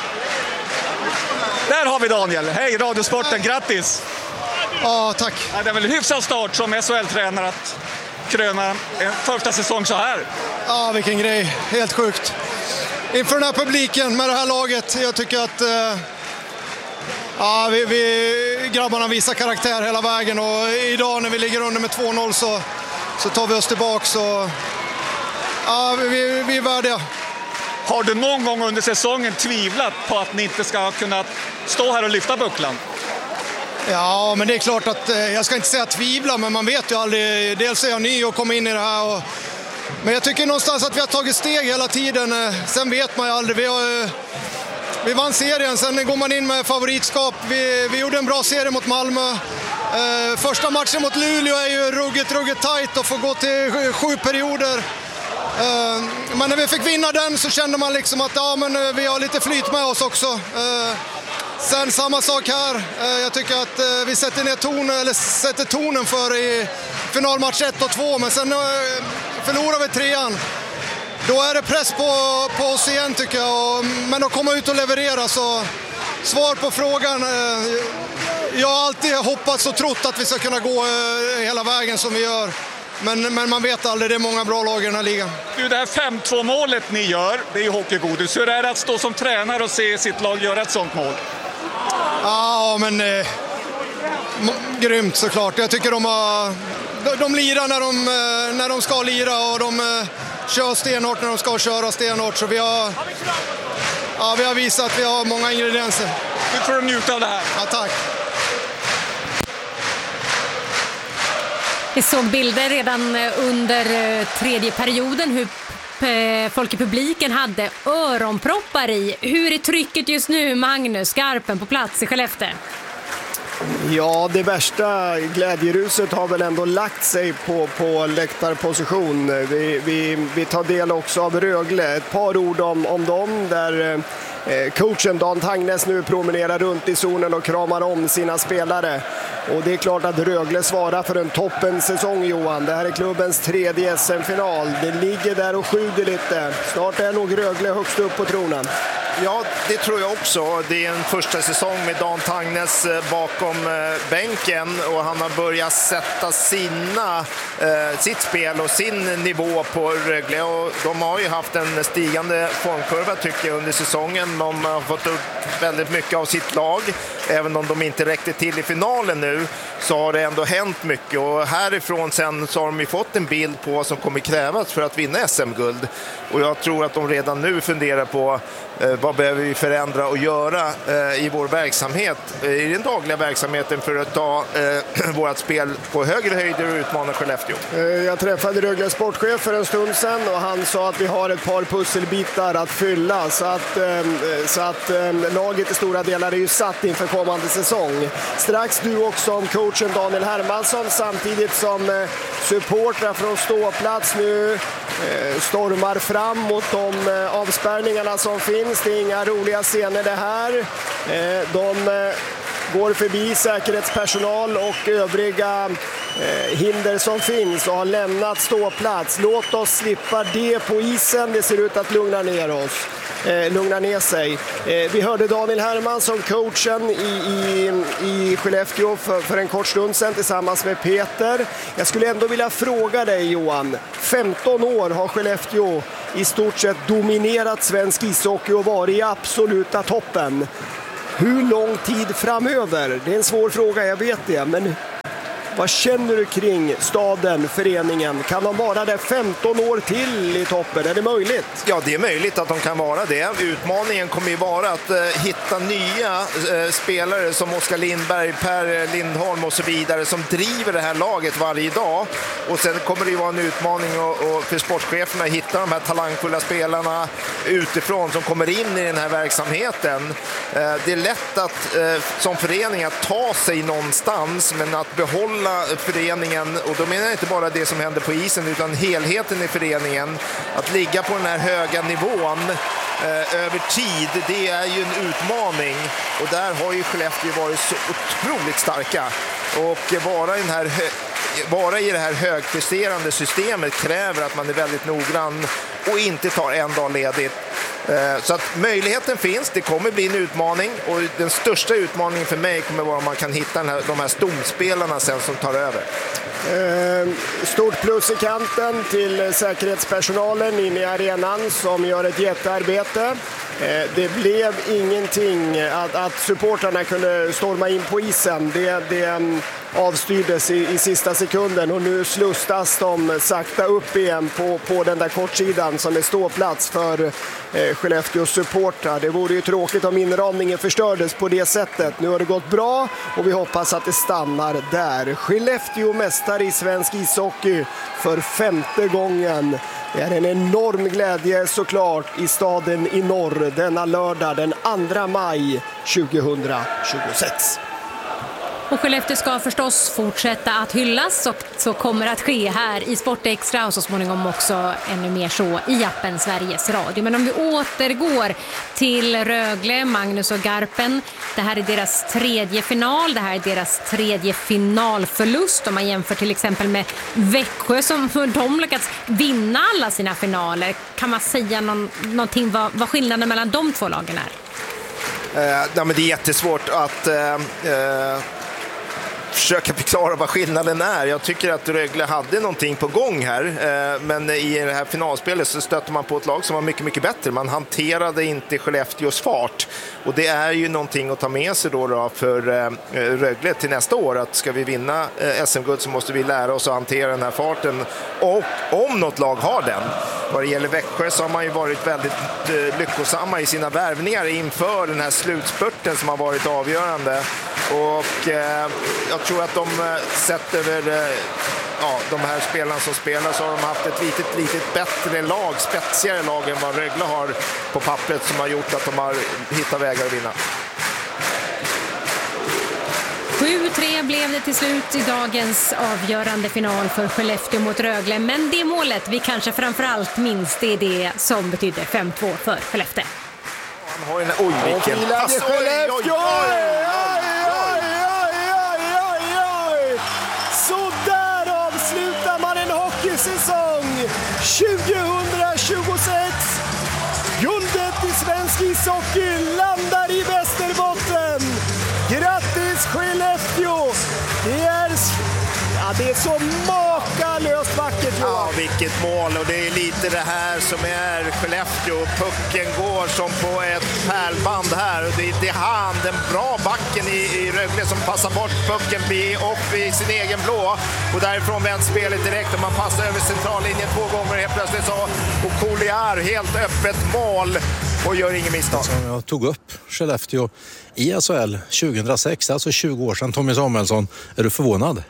Speaker 3: Där har vi Daniel. Hej Radiosporten, grattis!
Speaker 12: Ja, tack.
Speaker 3: Ja, det är väl en hyfsad start som S H L-tränare att kröna en första säsong så här.
Speaker 12: Ja, vilken grej. Helt sjukt. Inför den här publiken med det här laget. Jag tycker att eh, ja, vi, vi grabbarna visar karaktär hela vägen. Och idag när vi ligger under med två noll så, så tar vi oss tillbaka. Så, ja, vi, vi är värdiga.
Speaker 3: Har du någon gång under säsongen tvivlat på att ni inte ska kunna stå här och lyfta bucklan?
Speaker 12: Ja, men det är klart att eh, jag ska inte säga tvivla, men man vet ju aldrig. Dels är jag ny och kommer in i det här. Och, men jag tycker någonstans att vi har tagit steg hela tiden. Eh, sen vet man ju aldrig. Vi, har, eh, vi vann serien, sen går man in med favoritskap. Vi, vi gjorde en bra serie mot Malmö. Eh, första matchen mot Luleå är ju ruggigt, ruggigt tajt och får gå till sju, sju perioder. Eh, men när vi fick vinna den så kände man liksom att ja, men, eh, vi har lite flyt med oss också. Eh, Sen samma sak här. Jag tycker att vi sätter ner tonen, eller sätter tonen för i finalmatch ett och två, men sen förlorar vi trean. Då är det press på, på oss igen tycker jag, men att komma ut och leverera. Så svar på frågan, jag har alltid hoppats och trott att vi ska kunna gå hela vägen som vi gör. Men, men man vet aldrig, det är många bra lag i den här ligan.
Speaker 3: Du, det här fem två målet ni gör, det är ju hockeygodis. Hur är det att stå som tränare och se sitt lag göra ett sånt mål?
Speaker 12: Ja, men eh, grymt såklart. Jag tycker de har de, de lirar när de, när de ska lira och de eh, kör stenhårt när de ska köra stenhårt. Så vi har, ja, vi har visat att vi har många ingredienser.
Speaker 3: Vi får njuta av det här.
Speaker 12: Ja, tack.
Speaker 4: Vi såg bilder redan under tredje perioden hur folk i publiken hade öronproppar i. Hur är trycket just nu, Magnus Skarpen på plats i Skellefteå?
Speaker 1: Ja, det värsta glädjeruset har väl ändå lagt sig på, på läktarposition. Vi, vi, vi tar del också av Rögle. Ett par ord om, om dem där eh, coachen Dan Tangnes nu promenerar runt i zonen och kramar om sina spelare. Och det är klart att Rögle svarar för en toppensäsong, Johan. Det här är klubbens tredje S M-final. Det ligger där och sjuder lite. Snart är nog Rögle högst upp på tronen.
Speaker 2: Ja, det tror jag också. Det är en första säsong med Dan Tangnes bakom bänken och han har börjat sätta sina, eh, sitt spel och sin nivå på Rögle. Och de har ju haft en stigande formkurva tycker jag under säsongen. De har fått upp väldigt mycket av sitt lag. Även om de inte räckte till i finalen nu så har det ändå hänt mycket. Och härifrån sen så har de ju fått en bild på vad som kommer krävas för att vinna S M-guld. Och jag tror att de redan nu funderar på eh, vad behöver vi förändra och göra eh, i vår verksamhet, eh, i den dagliga verksamheten för att ta eh, vårt spel på högre höjder och utmana Skellefteå.
Speaker 1: Eh, jag träffade Rögle sportchef för en stund sedan och han sa att vi har ett par pusselbitar att fylla så att, eh, så att eh, laget i stora delar är ju satt inför kommande säsong. Strax du också om coachen Daniel Hermansson, samtidigt som eh, supportrar från ståplats nu eh, stormar fram mot de eh, avspärrningarna som finns. Det är inga roliga scener det här. Eh, de eh, går förbi säkerhetspersonal och övriga eh, hinder som finns och har lämnat ståplats. Låt oss slippa det på isen. Det ser ut att lugna ner oss. Eh, lugna ner sig. Eh, vi hörde Daniel Hermansson, coachen i, i, i Skellefteå för, för en kort stund sedan tillsammans med Peter. Jag skulle ändå vilja fråga dig, Johan. femton år har Skellefteå i stort sett dominerat svensk ishockey och varit i absoluta toppen. Hur lång tid framöver? Det är en svår fråga, jag vet det, men vad känner du kring staden, föreningen? Kan de vara där femton år till i toppen? Är det möjligt?
Speaker 2: Ja, det är möjligt att de kan vara det. Utmaningen kommer ju vara att eh, hitta nya eh, spelare som Oskar Lindberg, Per Lindholm och så vidare som driver det här laget varje dag. Och sen kommer det ju vara en utmaning och, och för sportcheferna att hitta de här talangfulla spelarna utifrån som kommer in i den här verksamheten. Eh, det är lätt att eh, som förening att ta sig någonstans, men att behålla föreningen, och då menar jag inte bara det som händer på isen utan helheten i föreningen, att ligga på den här höga nivån eh, över tid, det är ju en utmaning, och där har ju Skellefteå varit så otroligt starka, och vara i, den här vara i det här högpresterande systemet kräver att man är väldigt noggrann och inte tar en dag ledigt. Så att möjligheten finns, det kommer bli en utmaning, och den största utmaningen för mig kommer vara om man kan hitta den här, de här stomspelarna sen som tar över.
Speaker 1: Eh, stort plus i kanten till säkerhetspersonalen inne i arenan som gör ett jättearbete. Eh, det blev ingenting att, att supportrarna kunde storma in på isen. Det, det avstyrdes i, i sista sekunden, och nu slustas de sakta upp igen på, på den där kortsidan som är ståplats för eh, Skellefteå supportrar. Det vore ju tråkigt om inramningen förstördes på det sättet. Nu har det gått bra och vi hoppas att det stannar där. Skellefteå mästare i svensk ishockey för femte gången. Det är en enorm glädje såklart i staden i norr denna lördag den andra maj tjugohundratjugosex.
Speaker 4: Och Skellefteå ska förstås fortsätta att hyllas, och så kommer att ske här i Sportextra och så småningom också ännu mer så i appen Sveriges Radio. Men om vi återgår till Rögle, Magnus och Garpen. Det här är deras tredje final, det här är deras tredje finalförlust. Om man jämför till exempel med Växjö som de lyckats vinna alla sina finaler. Kan man säga någon, någonting vad, vad skillnaden mellan de två lagen är?
Speaker 2: Eh, ja, men det är jättesvårt att eh, eh, försöka förklara vad skillnaden är. Jag tycker att Rögle hade någonting på gång här, eh, men i det här finalspelet så stötte man på ett lag som var mycket, mycket bättre. Man hanterade inte Skellefteås fart, och det är ju någonting att ta med sig då, då för eh, Rögle till nästa år, att ska vi vinna eh, S M-guld så måste vi lära oss att hantera den här farten, och om något lag har den. Vad det gäller Växjö så har man ju varit väldigt eh, lyckosamma i sina värvningar inför den här slutspurten som har varit avgörande, och eh, jag tror att de sett över eh, ja, de här spelarna som spelar så har de haft ett litet, litet bättre lag, spetsigare lag än vad Rögle har på pappret, som har gjort att de har hittat vägar att vinna.
Speaker 4: sju tre blev det till slut i dagens avgörande final för Skellefteå mot Rögle. Men det målet vi kanske framförallt minns, det är det som betyder fem två för Skellefteå.
Speaker 2: Han har en oj, vilken...
Speaker 1: Alltså, oj, oj, oj, oj, så där avslutar man en hockeysäsong tjugohundratjugosex. Guldet i svensk ishockey landar i Västerbotten. Grattis Skellefteå! Det är, ja, det är så makalöst vackert.
Speaker 2: Ja, vilket mål, och det är lite det här som är Skellefteå. Pucken går som på ett pärlband här, och det är, det är han, den bra backen i, i Rögle, som passar bort pucken upp i sin egen blå, och därifrån vänds spelet direkt, och man passar över centrallinjen två gånger helt plötsligt så, och Collier helt öppet mål och gör ingen misstag.
Speaker 13: Som jag tog upp Skellefteå i S H L tjugohundrasex, alltså tjugo år sedan. Tommy Samuelsson, är du förvånad?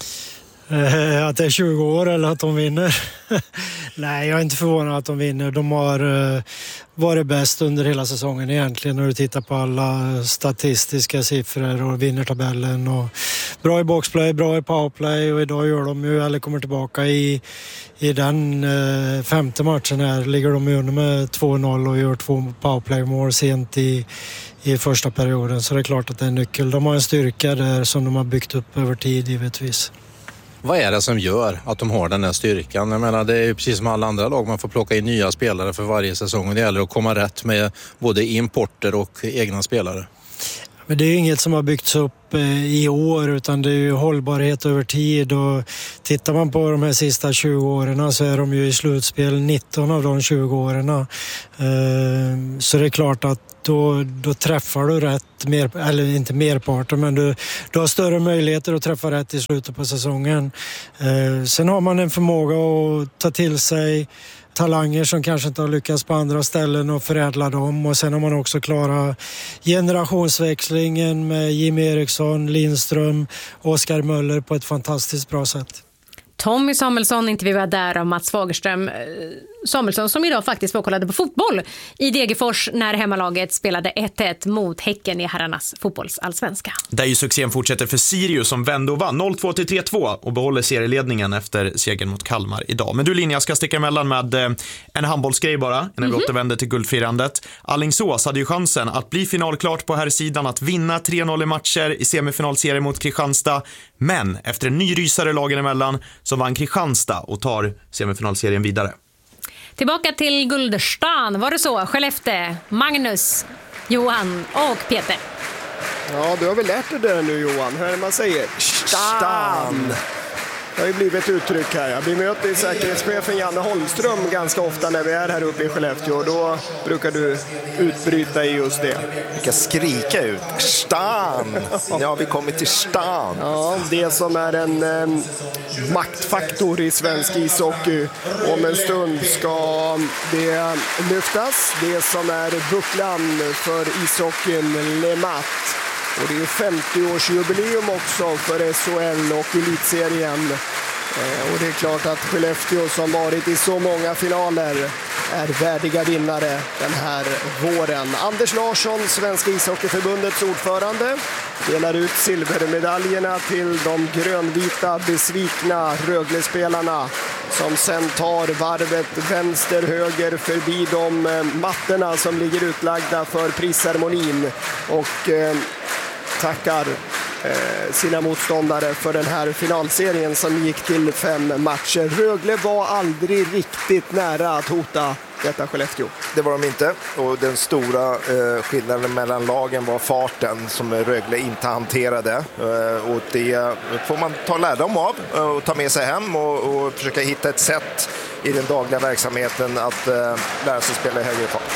Speaker 14: Eh, att det är tjugo år eller att de vinner? Nej, jag är inte förvånad att de vinner. De har eh, varit bäst under hela säsongen egentligen när du tittar på alla statistiska siffror och vinnertabellen. Och bra i boxplay, bra i powerplay, och idag gör de ju, eller kommer tillbaka i, i den eh, femte matchen här. Ligger de under med två noll och gör två powerplay-mål sent i, i första perioden. Så det är klart att det är en nyckel. De har en styrka där som de har byggt upp över tid givetvis.
Speaker 13: Vad är det som gör att de har den här styrkan? Jag menar, det är ju precis som alla andra lag, man får plocka in nya spelare för varje säsong och det gäller att komma rätt med både importer och egna spelare.
Speaker 14: Men det är inget som har byggts upp i år, utan det är ju hållbarhet över tid, och tittar man på de här sista tjugo åren så är de ju i slutspel nitton av de tjugo åren. Så det är klart att då, då träffar du rätt, mer, eller inte merparten, men du, du har större möjligheter att träffa rätt i slutet på säsongen. Sen har man en förmåga att ta till sig talanger som kanske inte har lyckats på andra ställen och förädla dem, och sen har man också klarat generationsväxlingen med Jim Eriksson, Lindström och Oskar Möller på ett fantastiskt bra sätt.
Speaker 4: Tommy Samuelsson intervjuade där av Mats Fagerström. Samuelsson som idag faktiskt var kollade på fotboll i Degerfors när hemmalaget spelade ett ett mot Häcken i herrarnas fotbollsallsvenska.
Speaker 7: Där ju succén fortsätter för Sirius som vände och vann noll två till tre två och behåller serieledningen efter segern mot Kalmar idag. Men du Linja, jag ska sticka emellan med en handbollsgrej bara innan mm-hmm. vi återvänder till guldfirandet. Alingsås hade ju chansen att bli finalklart på här sidan, att vinna tre noll i matcher i semifinalserien mot Kristianstad. Men efter en ny rysare lagen emellan så vann Kristianstad och tar semifinalserien vidare.
Speaker 4: Tillbaka till Gulderstan, var det så? Skellefteå, Magnus, Johan och Peter.
Speaker 1: Ja, du har väl lärt dig det nu Johan. Hur är det man säger? Stan! Det har ju blivit ett uttryck här. Ja. Vi möter säkerhetschefen Janne Holmström ganska ofta när vi är här uppe i Skellefteå. Och då brukar du utbryta i just det.
Speaker 2: Vi kan skrika ut. Stan! Ja, vi kommer till stan.
Speaker 1: Ja, det som är en eh, maktfaktor i svensk ishockey. Om en stund ska det lyftas. Det som är bucklan för ishockeyn, Le Mat. Och det är femtio-årsjubileum också för S H L och elitserien. Eh, och det är klart att Skellefteå som varit i så många finaler är värdiga vinnare den här våren. Anders Larsson, Svenska ishockeyförbundets ordförande, delar ut silvermedaljerna till de grönvita besvikna Rögle-spelarna som sen tar varvet vänster-höger förbi de mattorna som ligger utlagda för prisceremonin och eh, tackar eh, sina motståndare för den här finalserien som gick till fem matcher. Rögle var aldrig riktigt nära att hota detta Skellefteå.
Speaker 2: Det var de inte, och den stora eh, skillnaden mellan lagen var farten som Rögle inte hanterade. Eh, och det får man ta lärdom av och ta med sig hem och, och försöka hitta ett sätt i den dagliga verksamheten att eh, lära sig spela i högre fart.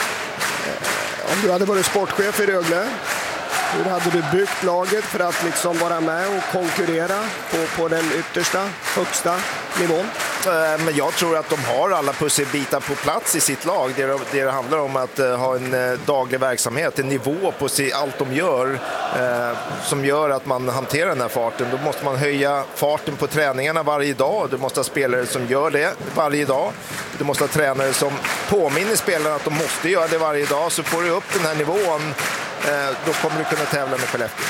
Speaker 1: Eh, om du hade varit sportchef i Rögle, hur hade du byggt laget för att liksom vara med och konkurrera på, på den yttersta, högsta nivån?
Speaker 2: Men jag tror att de har alla pusselbitar på plats i sitt lag. Det, det handlar om att uh, ha en uh, daglig verksamhet, en nivå på sig, allt de gör uh, som gör att man hanterar den här farten. Då måste man höja farten på träningarna varje dag. Du måste ha spelare som gör det varje dag. Du måste ha tränare som påminner spelarna att de måste göra det varje dag. Så får du upp den här nivån, uh, då kommer du kunna tävla med Skellefteå.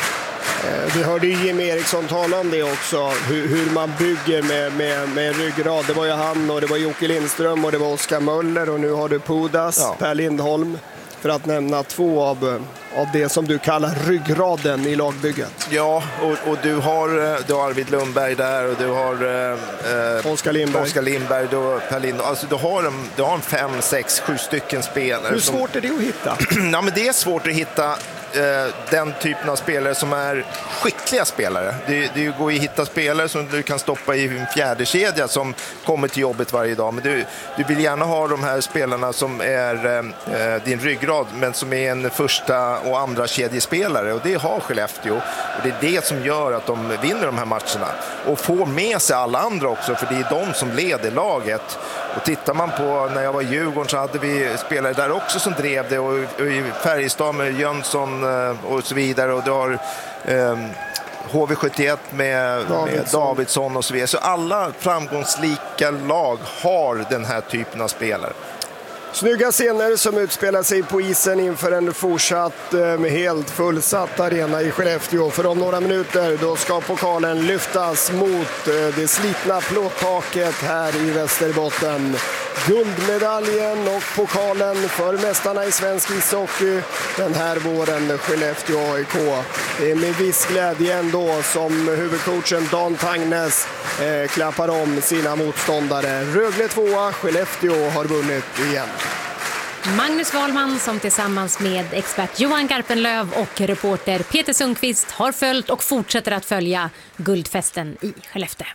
Speaker 1: Vi hörde ju Jim Eriksson tala om det också, hur, hur man bygger med, med, med ryggrad. Det var ju han och det var Jocke Lindström och det var Oskar Möller och nu har du Pudas, ja. Per Lindholm, för att nämna två av, av det som du kallar ryggraden i lagbygget.
Speaker 2: Ja, och, och du, har, du har Arvid Lundberg där och du har eh,
Speaker 1: Oskar Lindberg,
Speaker 2: Oskar Lindberg du, Per Lindholm. Alltså du har en, du har en fem, sex, sju stycken spelare.
Speaker 1: Hur svårt som, är det att hitta?
Speaker 2: Ja, men det är svårt att hitta eh, den typen av spelare som är skickliga spelare. Det, det går ju att hitta spelare som du kan stoppa i en fjärde kedja som kommer till jobbet varje dag. Men du, du vill gärna ha de här spelarna som är eh, din ryggrad, men som är en första och andra kedjespelare. Och det har Skellefteå. Och det är det som gör att de vinner de här matcherna. Och får med sig alla andra också, för det är de som leder laget. Och tittar man på när jag var i Djurgården så hade vi spelare där också som drev det. Och, och i Färjestad med Jönsson och så vidare. Och du har eh, H V sjuttioett med Davidsson. med Davidsson och så vidare. Så alla framgångslika lag har den här typen av spelare.
Speaker 1: Snygga scener som utspelar sig på isen inför en fortsatt eh, helt fullsatt arena i Skellefteå. För om några minuter då ska pokalen lyftas mot eh, det slitna plåttaket här i Västerbotten. Guldmedaljen och pokalen för mästarna i svensk ishockey den här våren, Skellefteå A I K. Det är med viss glädje ändå som huvudcoachen Dan Tangnes eh, klappar om sina motståndare. Rögle tvåa, Skellefteå har vunnit igen.
Speaker 4: Magnus Wahlman som tillsammans med expert Johan Garpenlöv och reporter Peter Sundqvist har följt och fortsätter att följa guldfesten i Skellefteå.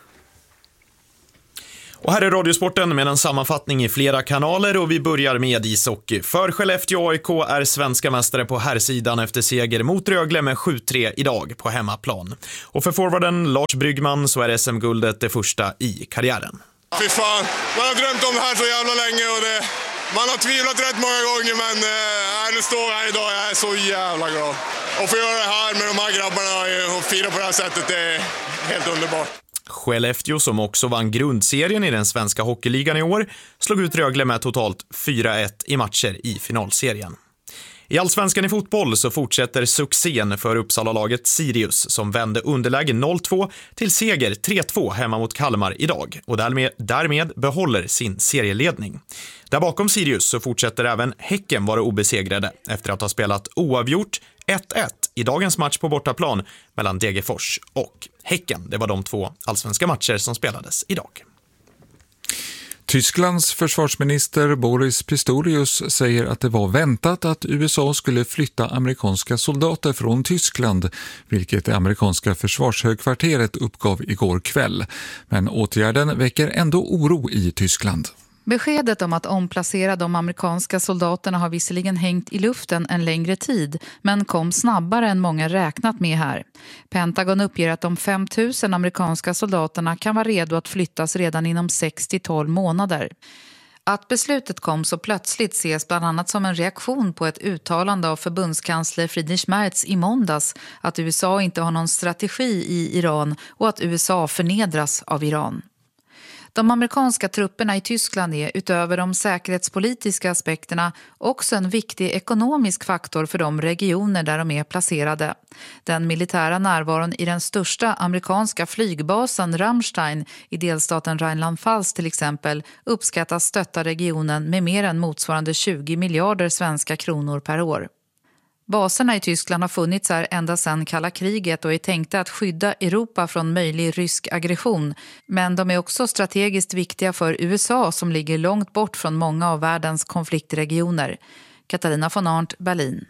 Speaker 7: Och här är Radiosporten med en sammanfattning i flera kanaler och vi börjar med ishockey. För Skellefteå A I K är svenska mästare på herrsidan efter seger mot Rögle med sju tre idag på hemmaplan. Och för forwarden Lars Bryggman så är S M-guldet det första i karriären.
Speaker 10: Fy fan, man har drömt om det här så jävla länge och det, man har tvivlat rätt många gånger, men äh, nu står jag här idag, jag är så jävla glad. Och få göra det här med de här grabbarna och fira på det här sättet, det är helt underbart.
Speaker 7: Skellefteå, som också vann grundserien i den svenska hockeyligan i år, slog ut Rögle med totalt fyra ett i matcher i finalserien. I Allsvenskan i fotboll så fortsätter succén för Uppsala-laget Sirius som vände underläge noll två till seger tre två hemma mot Kalmar idag och därmed, därmed behåller sin serieledning. Där bakom Sirius så fortsätter även Häcken vara obesegrade efter att ha spelat oavgjort ett ett i dagens match på bortaplan mellan Degerfors och Häcken. Det var de två allsvenska matcher som spelades idag.
Speaker 15: Tysklands försvarsminister Boris Pistorius säger att det var väntat att U S A skulle flytta amerikanska soldater från Tyskland, vilket det amerikanska försvarshögkvarteret uppgav igår kväll. Men åtgärden väcker ändå oro i Tyskland.
Speaker 16: Beskedet om att omplacera de amerikanska soldaterna har visserligen hängt i luften en längre tid, men kom snabbare än många räknat med här. Pentagon uppger att de fem tusen amerikanska soldaterna kan vara redo att flyttas redan inom sex till tolv månader. Att beslutet kom så plötsligt ses bland annat som en reaktion på ett uttalande av förbundskansler Friedrich Merz i måndags att U S A inte har någon strategi i Iran och att U S A förnedras av Iran. De amerikanska trupperna i Tyskland är utöver de säkerhetspolitiska aspekterna också en viktig ekonomisk faktor för de regioner där de är placerade. Den militära närvaron i den största amerikanska flygbasen Ramstein i delstaten Rheinland-Pfalz till exempel uppskattas stötta regionen med mer än motsvarande tjugo miljarder svenska kronor per år. Baserna i Tyskland har funnits här ända sedan kalla kriget och är tänkta att skydda Europa från möjlig rysk aggression. Men de är också strategiskt viktiga för U S A som ligger långt bort från många av världens konfliktregioner. Katarina von Arndt, Berlin.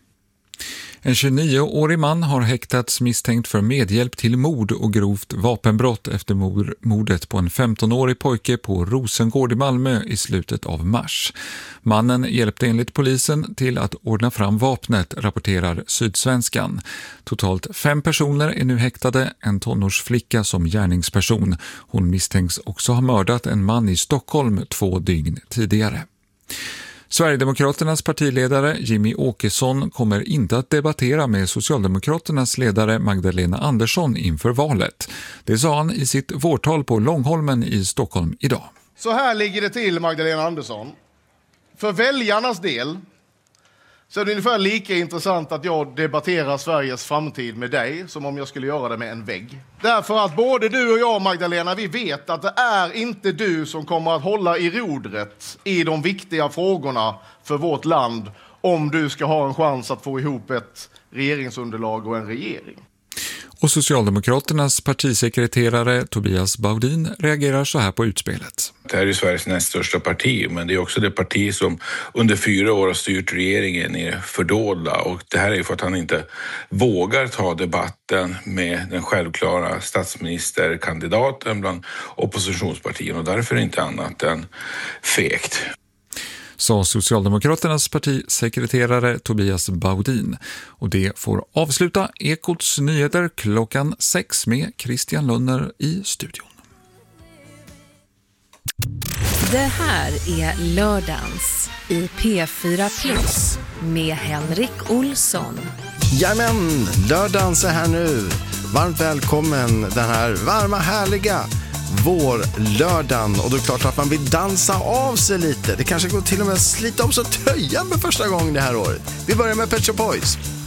Speaker 15: En tjugonioårig man har häktats misstänkt för medhjälp till mord och grovt vapenbrott efter mordet på en femtonårig pojke på Rosengård i Malmö i slutet av mars. Mannen hjälpte enligt polisen till att ordna fram vapnet, rapporterar Sydsvenskan. Totalt fem personer är nu häktade, en tonårsflicka som gärningsperson. Hon misstänks också ha mördat en man i Stockholm två dygn tidigare. Sverigedemokraternas partiledare Jimmy Åkesson kommer inte att debattera med Socialdemokraternas ledare Magdalena Andersson inför valet. Det sa han i sitt vårtal på Långholmen i Stockholm idag.
Speaker 17: Så här ligger det till, Magdalena Andersson. För väljarnas del så är det ungefär lika intressant att jag debatterar Sveriges framtid med dig som om jag skulle göra det med en vägg. Därför att både du och jag, Magdalena, vi vet att det är inte du som kommer att hålla i rodret i de viktiga frågorna för vårt land om du ska ha en chans att få ihop ett regeringsunderlag och en regering.
Speaker 15: Och Socialdemokraternas partisekreterare Tobias Baudin reagerar så här på utspelet.
Speaker 18: Det här är ju Sveriges näst största parti, men det är också det parti som under fyra år har styrt regeringen i fördolda, och det här är ju för att han inte vågar ta debatten med den självklara statsministerkandidaten bland oppositionspartierna, och därför är det inte annat än fegt.
Speaker 15: Sa Socialdemokraternas partisekreterare Tobias Baudin. Och det får avsluta Ekots nyheter klockan sex med Christian Lönner i studion.
Speaker 19: Det här är Lördagens i P fyra Plus med Henrik Olsson.
Speaker 20: Jajamän, Lördagens är här nu. Varmt välkommen den här varma, härliga vårlördagen. Och då är det klart att man vill dansa av sig lite. Det kanske går till och med att slita om sig tröjan för första gången det här året. Vi börjar med Pet Shop Boys.